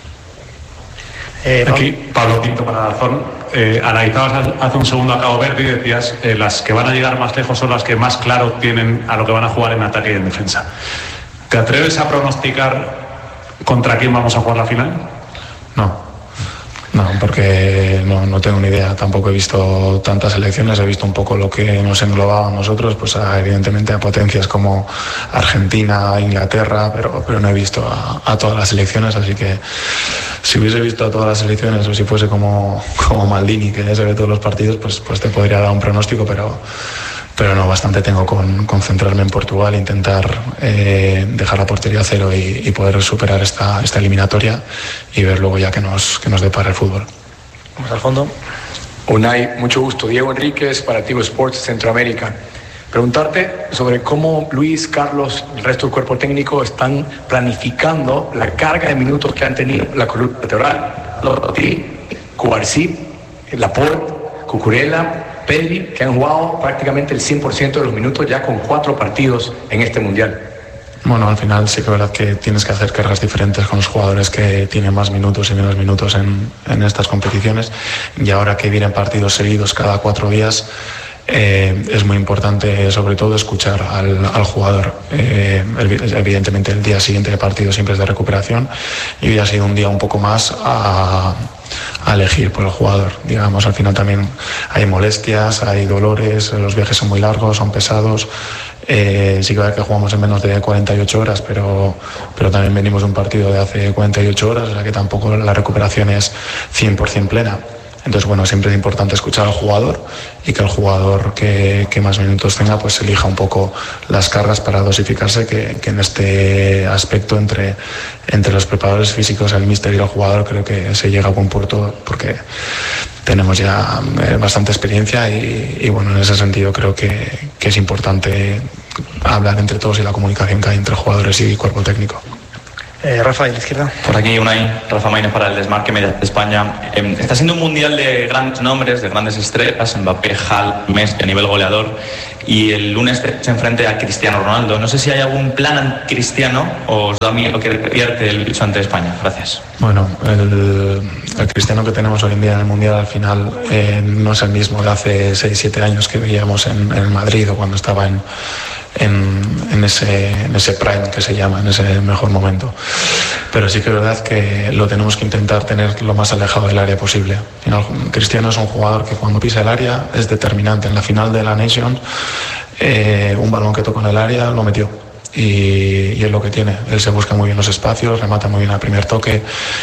Eh, Aquí, Pablo Pinto para Dazón. Eh, analizabas hace un segundo a Cabo Verde y decías eh, las que van a llegar más lejos son las que más claro tienen a lo que van a jugar en ataque y en defensa. ¿Te atreves a pronosticar contra quién vamos a jugar la final? No. No, porque no, no tengo ni idea. Tampoco he visto tantas selecciones, he visto un poco lo que nos englobaba a nosotros, pues a, evidentemente a potencias como Argentina, Inglaterra, pero, pero no he visto a, a todas las selecciones, así que si hubiese visto a todas las selecciones o si fuese como, como Maldini, que ya se ve todos los partidos, pues, pues te podría dar un pronóstico, pero, pero no, bastante tengo con concentrarme en Portugal, intentar eh, dejar la portería a cero y, y poder superar esta, esta eliminatoria y ver luego ya que nos, que nos depara el fútbol. Vamos al fondo. Unai, mucho gusto. Diego Enríquez para Tigo Sports Centroamérica. Preguntarte sobre cómo Luis, Carlos y el resto del cuerpo técnico están planificando la carga de minutos que han tenido la columna vertebral. Lotti, Cubarsí, Laporte, Cucurella, Pedri, que han jugado prácticamente el cien por ciento de los minutos ya con cuatro partidos en este Mundial. Bueno, al final sí que es verdad que tienes que hacer cargas diferentes con los jugadores que tienen más minutos y menos minutos en, en estas competiciones, y ahora que vienen partidos seguidos cada cuatro días, eh, es muy importante sobre todo escuchar al, al jugador. Eh, evidentemente el día siguiente de partido siempre es de recuperación y hoy ha sido un día un poco más a, a elegir por el jugador. Digamos, al final también hay molestias, hay dolores, los viajes son muy largos, son pesados. Eh, sí que es que jugamos en menos de cuarenta y ocho horas, pero, pero también venimos de un partido de hace cuarenta y ocho horas, o sea que tampoco la recuperación es cien por ciento plena. Entonces, bueno, siempre es importante escuchar al jugador y que el jugador que, que más minutos tenga, pues elija un poco las cargas para dosificarse, que, que en este aspecto entre, entre los preparadores físicos, el míster y el jugador, creo que se llega a buen puerto porque tenemos ya bastante experiencia y, y bueno, en ese sentido creo que, que es importante hablar entre todos y la comunicación que hay entre jugadores y cuerpo técnico. Eh, Rafa, de la izquierda. Por aquí Unai, Rafa Maínez para el Desmarque Media de España. Eh, está siendo un mundial de grandes nombres, de grandes estrellas, Mbappé, Haaland, Messi a nivel goleador, y el lunes se enfrenta a Cristiano Ronaldo. No sé si hay algún plan anticristiano o os da miedo que pierde el bicho ante España. Gracias. Bueno, el, el Cristiano que tenemos hoy en día en el mundial al final eh, no es el mismo de hace seis siete años que veíamos en, en Madrid o cuando estaba en En, en, ese, en ese prime que se llama, en ese mejor momento. Pero sí que es verdad que lo tenemos que intentar tener lo más alejado del área posible. Al final, Cristiano es un jugador que cuando pisa el área es determinante. En la final de la Nations, eh, un balón que tocó en el área lo metió. Y, y es lo que tiene. Él se busca muy bien los espacios, remata muy bien al primer toque,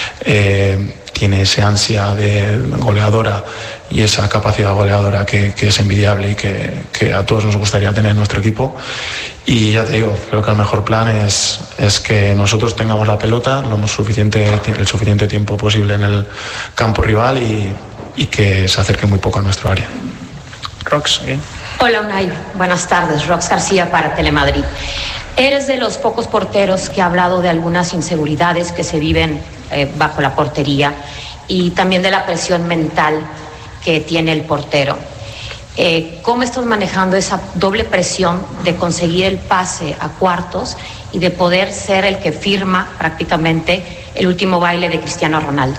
eh, tiene esa ansia de goleadora y esa capacidad goleadora que, que es envidiable y que, que a todos nos gustaría tener en nuestro equipo. Y ya te digo, creo que el mejor plan es, es que nosotros tengamos la pelota lo más suficiente, el suficiente tiempo posible en el campo rival y, y que se acerque muy poco a nuestro área. Rox, ¿bien? Hola Unai, buenas tardes. Rox García para Telemadrid. Eres de los pocos porteros que ha hablado de algunas inseguridades que se viven eh, bajo la portería y también de la presión mental que tiene el portero. Eh, ¿Cómo estás manejando esa doble presión de conseguir el pase a cuartos y de poder ser el que firma prácticamente el último baile de Cristiano Ronaldo?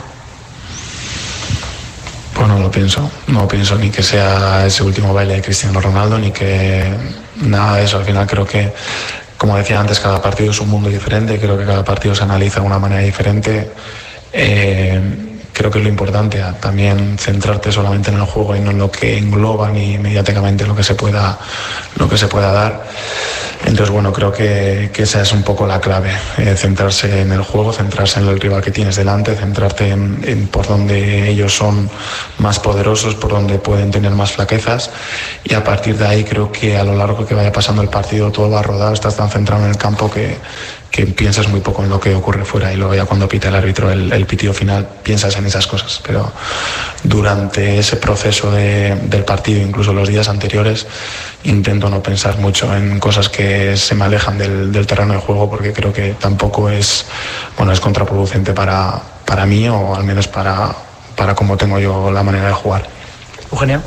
Pues no lo pienso, no pienso ni que sea ese último baile de Cristiano Ronaldo ni que nada de eso. Al final creo que, como decía antes, cada partido es un mundo diferente, creo que cada partido se analiza de una manera diferente. Eh, creo que es lo importante, también centrarte solamente en el juego y no en lo que engloba ni inmediatamente lo que se pueda, lo que se pueda dar. Entonces, bueno, creo que, que esa es un poco la clave, eh, centrarse en el juego, centrarse en el rival que tienes delante, centrarte en, en por donde ellos son más poderosos, por donde pueden tener más flaquezas, y a partir de ahí creo que a lo largo que vaya pasando el partido todo va rodado, estás tan centrado en el campo que, que piensas muy poco en lo que ocurre fuera, y luego ya cuando pita el árbitro el, el pitido final piensas en esas cosas. Pero durante ese proceso de, del partido, incluso los días anteriores, intento no pensar mucho en cosas que se me alejan del, del terreno de juego, porque creo que tampoco es, bueno, es contraproducente para, para mí, o al menos para, para cómo tengo yo la manera de jugar. Eugenia.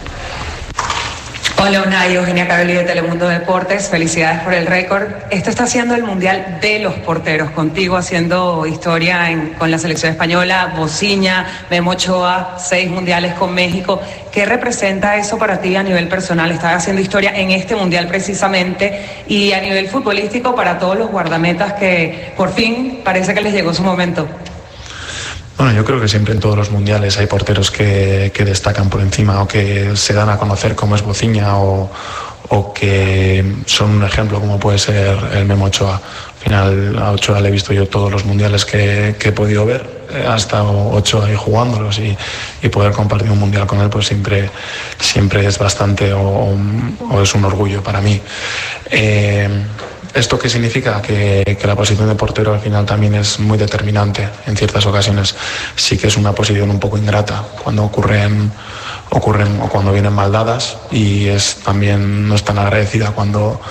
Hola Unai, Eugenia Cabelli de Telemundo Deportes, felicidades por el récord. Esto está siendo el Mundial de los porteros, contigo haciendo historia en, con la selección española, Bociña, Memo Ochoa, seis mundiales con México. ¿Qué representa eso para ti a nivel personal? Estás haciendo historia en este Mundial precisamente, y a nivel futbolístico para todos los guardametas que por fin parece que les llegó su momento. Bueno, yo creo que siempre en todos los mundiales hay porteros que, que destacan por encima, o que se dan a conocer, como es Bociña, o, o que son un ejemplo, como puede ser el Memo Ochoa. Al final a Ochoa le he visto yo todos los mundiales que, que he podido ver, hasta Ochoa ahí jugándolos, y, y poder compartir un mundial con él pues siempre, siempre es bastante, o, o es un orgullo para mí. Eh, ¿Esto qué significa? Que, que la posición de portero al final también es muy determinante en ciertas ocasiones. Sí que es una posición un poco ingrata cuando ocurren, ocurren o cuando vienen mal dadas, y es también no es tan agradecida cuando,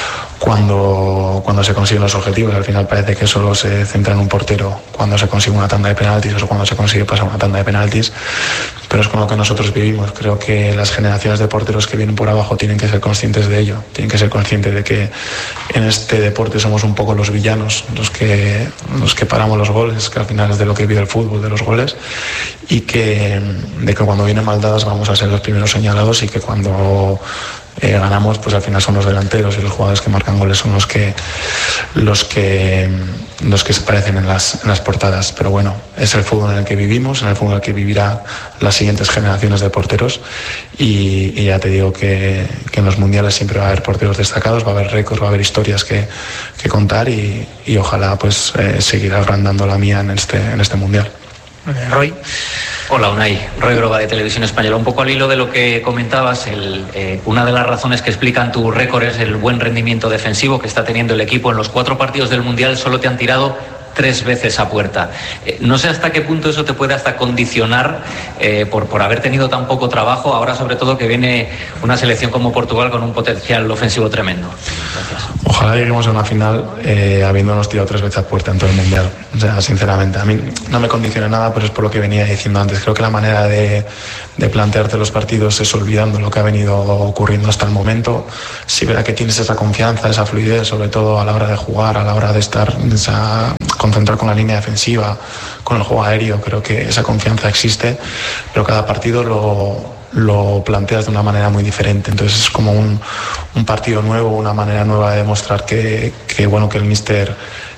cuando, cuando se consiguen los objetivos. Al final parece que solo se centra en un portero cuando se consigue una tanda de penaltis o cuando se consigue pasar una tanda de penaltis, pero es con lo que nosotros vivimos. Creo que las generaciones de porteros que vienen por abajo tienen que ser conscientes de ello, tienen que ser conscientes de que en este deporte somos un poco los villanos, los que, los que paramos los goles, que al final es de lo que vive el fútbol, de los goles, y que, de que cuando vienen mal dadas vamos a ser los primeros señalados, y que cuando eh, ganamos pues al final son los delanteros y los jugadores que marcan goles son los que los que los que se aparecen en las, en las portadas. Pero bueno, es el fútbol en el que vivimos, en el fútbol en el que vivirá la siguientes generaciones de porteros y, y ya te digo que, que en los mundiales siempre va a haber porteros destacados, va a haber récords, va a haber historias que, que contar y, y ojalá pues eh, seguir agrandando la mía en este, en este mundial. Roy. Hola Unai, Roy Groba de Televisión Española. Un poco al hilo de lo que comentabas, el, eh, una de las razones que explican tu récord es el buen rendimiento defensivo que está teniendo el equipo. En los cuatro partidos del Mundial solo te han tirado tres veces a puerta. Eh, no sé hasta qué punto eso te puede hasta condicionar eh, por, por haber tenido tan poco trabajo, ahora sobre todo que viene una selección como Portugal con un potencial ofensivo tremendo. Gracias. Ojalá lleguemos a una final eh, habiéndonos tirado tres veces a puerta en todo el Mundial. O sea, sinceramente, a mí no me condiciona nada, pero es por lo que venía diciendo antes. Creo que la manera de, de plantearte los partidos es olvidando lo que ha venido ocurriendo hasta el momento. Si verá que tienes esa confianza, esa fluidez, sobre todo a la hora de jugar, a la hora de estar, esa, concentrar con la línea defensiva, con el juego aéreo, creo que esa confianza existe, pero cada partido lo... lo planteas de una manera muy diferente, entonces es como un, un partido nuevo, una manera nueva de demostrar que, que bueno, que el míster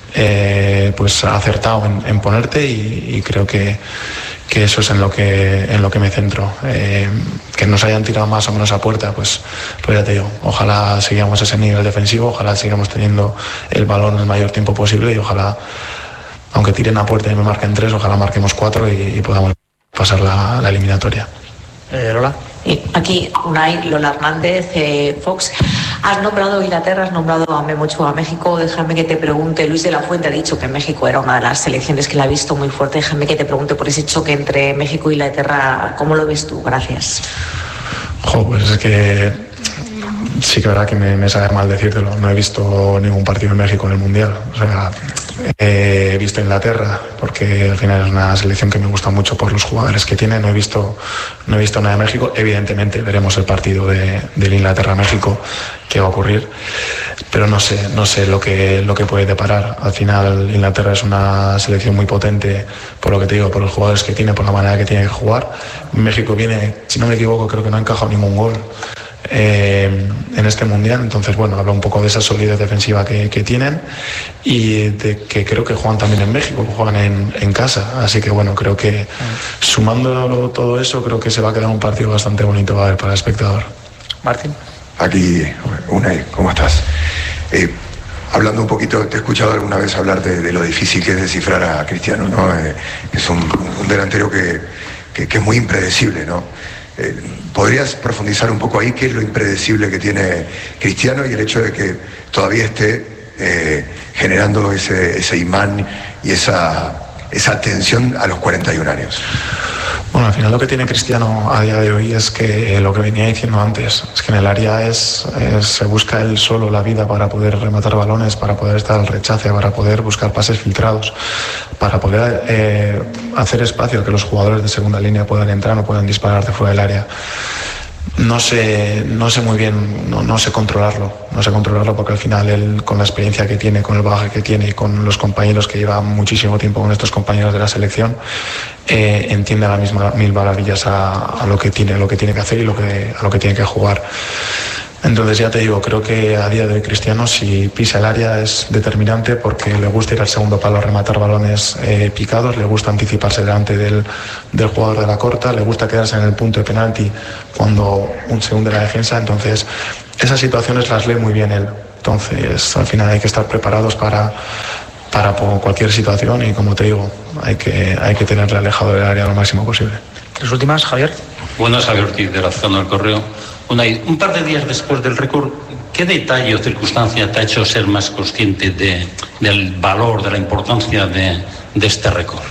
eh, pues ha acertado en, en ponerte y, y creo que, que eso es en lo que en lo que me centro. Eh, que nos hayan tirado más o menos a puerta, pues, pues ya te digo, ojalá sigamos ese nivel defensivo, ojalá sigamos teniendo el balón el mayor tiempo posible y ojalá, aunque tiren a puerta y me marquen tres, ojalá marquemos cuatro y, y podamos pasar la, la eliminatoria. Eh, Lola. Aquí, Unai, Lola Hernández, eh, Fox. Has nombrado Inglaterra, has nombrado a mucho a México. Déjame que te pregunte, Luis de la Fuente ha dicho que México era una de las selecciones que la ha visto muy fuerte. Déjame que te pregunte por ese choque entre México y Inglaterra. ¿Cómo lo ves tú? Gracias. Jo, pues es que sí que verdad que me, me sabe mal decírtelo. No he visto ningún partido en México en el Mundial. O sea, he visto Inglaterra porque al final es una selección que me gusta mucho por los jugadores que tiene. No he visto, no he visto nada de México. Evidentemente veremos el partido de, del Inglaterra-México que va a ocurrir, pero no sé, no sé lo que, lo que puede deparar. Al final Inglaterra es una selección muy potente por lo que te digo, por los jugadores que tiene, por la manera que tiene que jugar. México viene, si no me equivoco, creo que no ha encajado ningún gol Eh, en este mundial, entonces bueno, habla un poco de esa solidez defensiva que, que tienen y de que creo que juegan también en México, juegan en, en casa, así que bueno, creo que sumando todo eso, creo que se va a quedar un partido bastante bonito a ver para el espectador. Martín. Aquí, Unai, ¿cómo estás? Eh, hablando un poquito, te he escuchado alguna vez hablar de, de lo difícil que es descifrar a Cristiano, ¿no? Eh, es un, un delantero que, que, que es muy impredecible, ¿no? Eh, ¿Podrías profundizar un poco ahí qué es lo impredecible que tiene Cristiano y el hecho de que todavía esté eh, generando ese, ese imán y esa, esa tensión a los cuarenta y un años? Bueno, al final lo que tiene Cristiano a día de hoy es que eh, lo que venía diciendo antes, es que en el área es, es, se busca él solo la vida para poder rematar balones, para poder estar al rechace, para poder buscar pases filtrados, para poder eh, hacer espacio que los jugadores de segunda línea puedan entrar o puedan disparar de fuera del área. No sé, no sé muy bien, no, no sé controlarlo, no sé controlarlo porque al final él, con la experiencia que tiene, con el bagaje que tiene y con los compañeros que lleva muchísimo tiempo con estos compañeros de la selección, eh, entiende a las mismas mil maravillas a, a lo que tiene, lo que tiene que hacer y lo que, a lo que tiene que jugar. Entonces ya te digo, creo que a día de hoy Cristiano, si pisa el área, es determinante porque le gusta ir al segundo palo a rematar balones eh, picados, le gusta anticiparse delante del, del jugador de la corta, le gusta quedarse en el punto de penalti cuando un se hunde la defensa. Entonces esas situaciones las lee muy bien él. Entonces al final hay que estar preparados para, para cualquier situación y, como te digo, hay que, hay que tenerle alejado del área lo máximo posible. Tres últimas, Javier. Buenas, Javier Ortiz, de la zona del Correo. Unai, un par de días después del récord, ¿qué detalle o circunstancia te ha hecho ser más consciente de, del valor, de la importancia de, de este récord?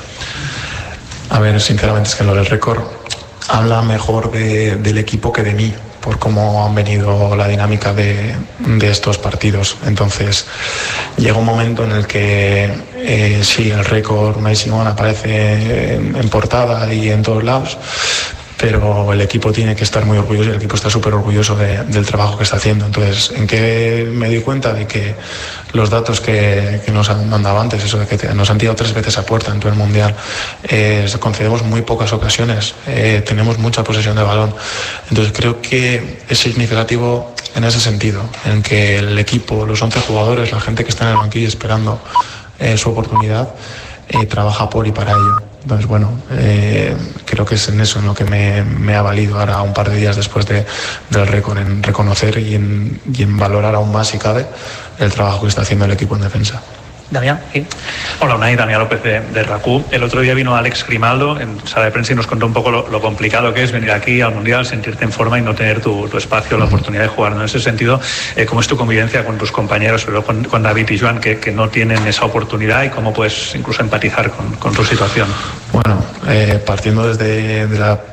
A ver, sinceramente es que lo del récord habla mejor de, del equipo que de mí, por cómo han venido la dinámica de, de estos partidos. Entonces llega un momento en el que eh, sí, el récord Unai Simón aparece en, en portada y en todos lados, pero el equipo tiene que estar muy orgulloso y el equipo está súper orgulloso de, del trabajo que está haciendo. Entonces, ¿en qué me di cuenta? De que los datos que, que nos han mandado antes, eso de que te, nos han tirado tres veces a puerta en todo el Mundial, eh, concedemos muy pocas ocasiones, eh, tenemos mucha posesión de balón. Entonces creo que es significativo en ese sentido, en que el equipo, los once jugadores, la gente que está en el banquillo esperando eh, su oportunidad, eh, trabaja por y para ello. Entonces, bueno, eh, creo que es en eso en lo que me, me ha valido ahora un par de días después de, del récord, en reconocer y en, y en valorar aún más, si cabe, el trabajo que está haciendo el equipo en defensa. Damián, ¿sí? Hola, Unai, Damián López de, de R A C U. El otro día vino Alex Grimaldo en sala de prensa y nos contó un poco lo, lo complicado que es venir aquí al Mundial, sentirte en forma y no tener tu, tu espacio, la oportunidad de jugar, ¿no? En ese sentido, eh, ¿cómo es tu convivencia con tus compañeros, sobre todo con, con David y Joan, que, que no tienen esa oportunidad, y cómo puedes incluso empatizar con, con tu situación? Bueno, eh, partiendo desde de, la,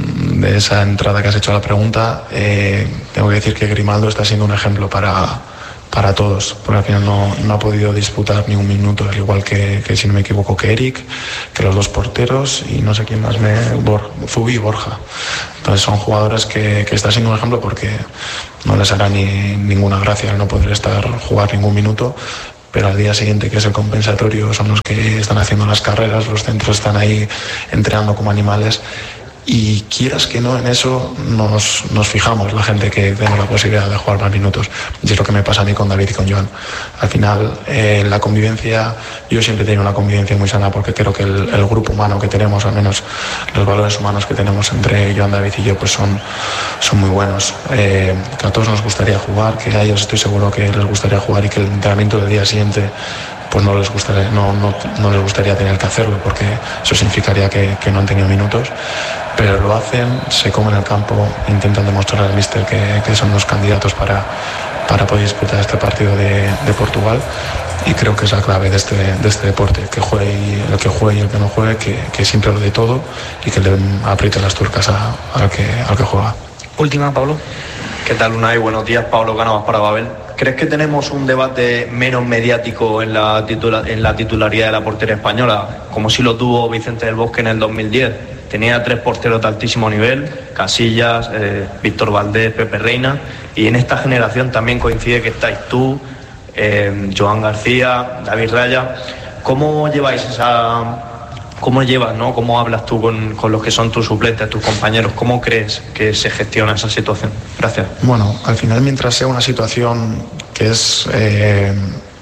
de esa entrada que has hecho a la pregunta, eh, tengo que decir que Grimaldo está siendo un ejemplo para... para todos, porque al final no, no ha podido disputar ni un minuto, al igual que, que si no me equivoco que Eric, que los dos porteros y no sé quién más, me Bor, Zubi y Borja. Entonces son jugadores que, que está siendo un ejemplo, porque no les hará ni ninguna gracia el no poder estar jugar ningún minuto, pero al día siguiente, que es el compensatorio, son los que están haciendo las carreras, los centros están ahí entrenando como animales. Y quieras que no, en eso nos, nos fijamos, la gente que tenemos la posibilidad de jugar más minutos. Y es lo que me pasa a mí con David y con Joan. Al final, eh, la convivencia, yo siempre he tenido una convivencia muy sana, porque creo que el, el grupo humano que tenemos, al menos los valores humanos que tenemos entre Joan, David y yo, pues son, son muy buenos. Eh, que a todos nos gustaría jugar, que a ellos estoy seguro que les gustaría jugar, y que el entrenamiento del día siguiente pues no les gustaría, no, no, no les gustaría tener que hacerlo, porque eso significaría que, que no han tenido minutos, pero lo hacen, se comen el campo, intentan demostrar al míster que, que son los candidatos para, para poder disputar este partido de, de Portugal, y creo que es la clave de este, de este deporte, que juegue y, el que juegue y el que no juegue, que, que siempre lo dé todo y que le apriete las tuercas a, al, que, al que juega. Última, Pablo. ¿Qué tal, Unai? Buenos días, Pablo Cánovas para Babel. ¿Crees que tenemos un debate menos mediático en la, titula, en la titularidad de la portería española, como si lo tuvo Vicente del Bosque en el dos mil diez? Tenía tres porteros de altísimo nivel, Casillas, eh, Víctor Valdés, Pepe Reina, y en esta generación también coincide que estáis tú, eh, Joan García, David Raya. ¿Cómo lleváis esa... ¿Cómo llevas, no? ¿Cómo hablas tú con, con los que son tus suplentes, tus compañeros? ¿Cómo crees que se gestiona esa situación? Gracias. Bueno, al final, mientras sea una situación que es eh,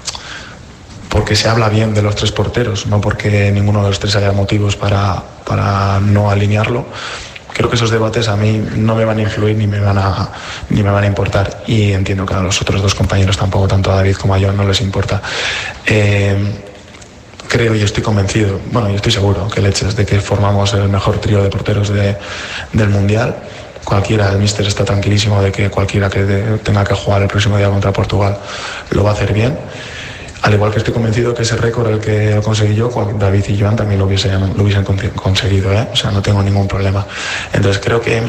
porque se habla bien de los tres porteros, no porque ninguno de los tres haya motivos para, para no alinearlo, creo que esos debates a mí no me van a influir ni me van a, ni me van a importar. Y entiendo que a los otros dos compañeros tampoco, tanto a David como a Joan, no les importa. Eh, Creo y estoy convencido, bueno, yo estoy seguro que leches de que formamos el mejor trío de porteros de, del Mundial. Cualquiera, el míster está tranquilísimo de que cualquiera que de, tenga que jugar el próximo día contra Portugal lo va a hacer bien. Al igual que estoy convencido que ese récord, el que lo conseguí yo, David y Joan también lo hubiesen, lo hubiesen conseguido, ¿eh? O sea, no tengo ningún problema. Entonces creo que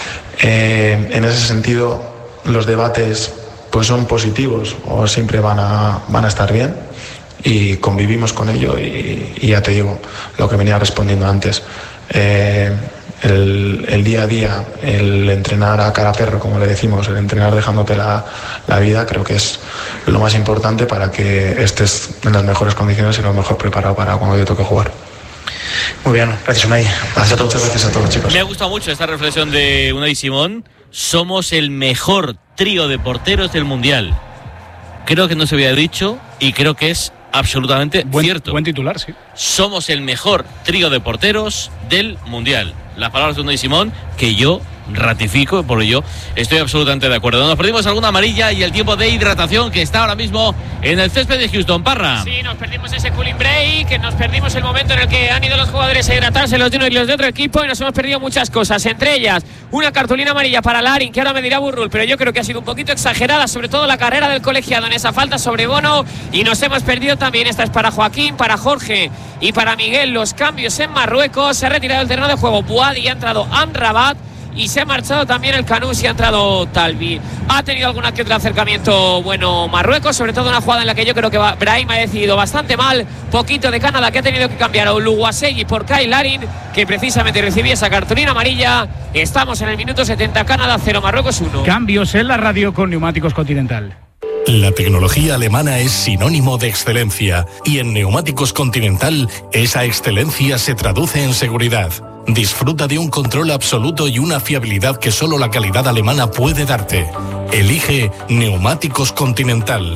eh, en ese sentido los debates pues son positivos, o siempre van a, van a estar bien, y convivimos con ello. Y, y ya te digo lo que venía respondiendo antes, eh, el, el día a día, el entrenar a cara a perro, como le decimos, el entrenar dejándote la, la vida, creo que es lo más importante para que estés en las mejores condiciones y lo mejor preparado para cuando te toque jugar. Muy bien, gracias, Unai. Gracias a todos, muchas gracias a todos, chicos. Me ha gustado mucho esta reflexión de Unai Simón. Somos el mejor trío de porteros del Mundial. Creo que no se había dicho y creo que es absolutamente buen, cierto. Buen titular, sí. Somos el mejor trío de porteros del Mundial. Las palabras de Unai Simón, que yo ratifico, porque yo estoy absolutamente de acuerdo. Nos perdimos alguna amarilla y el tiempo de hidratación que está ahora mismo en el césped de Houston. Parra. Sí, nos perdimos ese cooling break, que nos perdimos el momento en el que han ido los jugadores a hidratarse, los de uno y los de otro equipo, y nos hemos perdido muchas cosas, entre ellas una cartulina amarilla para Larin, que ahora me dirá Burrul, pero yo creo que ha sido un poquito exagerada, sobre todo la carrera del colegiado en esa falta sobre Bono, y nos hemos perdido también, esta es para Joaquín, para Jorge y para Miguel, los cambios en Marruecos. Se ha retirado el terreno de juego Boadi, ha entrado Amrabat, y se ha marchado también el Canús y ha entrado Talbi. Ha tenido alguna que otro acercamiento bueno Marruecos, sobre todo una jugada en la que yo creo que Brahim ha decidido bastante mal. Poquito de Canadá, que ha tenido que cambiar a Oluwasegi por Kyle Larin, que precisamente recibía esa cartulina amarilla. Estamos en el minuto setenta, Canadá cero, Marruecos uno. Cambios en la radio con Neumáticos Continental. La tecnología alemana es sinónimo de excelencia, y en Neumáticos Continental esa excelencia se traduce en seguridad. Disfruta de un control absoluto y una fiabilidad que solo la calidad alemana puede darte. Elige Neumáticos Continental.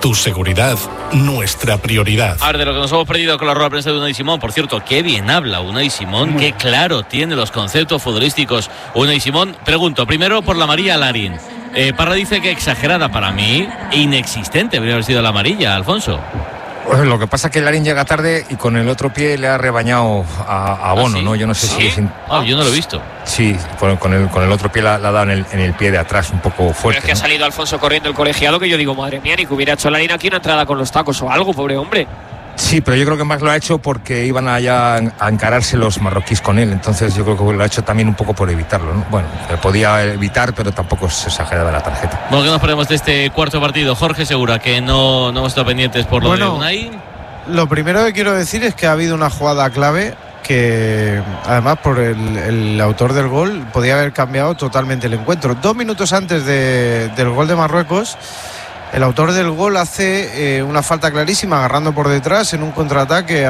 Tu seguridad, nuestra prioridad. A ver, de lo que nos hemos perdido con la rueda de prensa de Unai Simón, por cierto, qué bien habla Unai Simón, qué claro tiene los conceptos futbolísticos Unai Simón. Pregunto, primero por la amarilla a Larin. Eh, Parra dice que exagerada para mí, inexistente debería haber sido la amarilla, Alfonso. Pues lo que pasa es que Larin llega tarde y con el otro pie le ha rebañado a, a Bono, ¿Ah, sí? ¿no? Yo no sé ¿Sí? si es... Ah, yo no lo he visto. Sí, con, con, el, con el otro pie le ha dado en el, en el pie de atrás un poco fuerte. Pero es que ¿no? ha salido Alfonso corriendo el colegiado, que yo digo, madre mía, ni que hubiera hecho Larin aquí una entrada con los tacos o algo, pobre hombre. Sí, pero yo creo que más lo ha hecho porque iban allá a encararse los marroquíes con él, entonces yo creo que lo ha hecho también un poco por evitarlo, ¿no? Bueno, podía evitar, pero tampoco se exageraba la tarjeta. Bueno, ¿qué nos ponemos de este cuarto partido? Jorge Segura, que no, no hemos estado pendientes por lo bueno, de Unai. Lo primero que quiero decir es que ha habido una jugada clave que, además, por el, el autor del gol, podía haber cambiado totalmente el encuentro. Dos minutos antes de, del gol de Marruecos, el autor del gol hace eh, una falta clarísima agarrando por detrás en un contraataque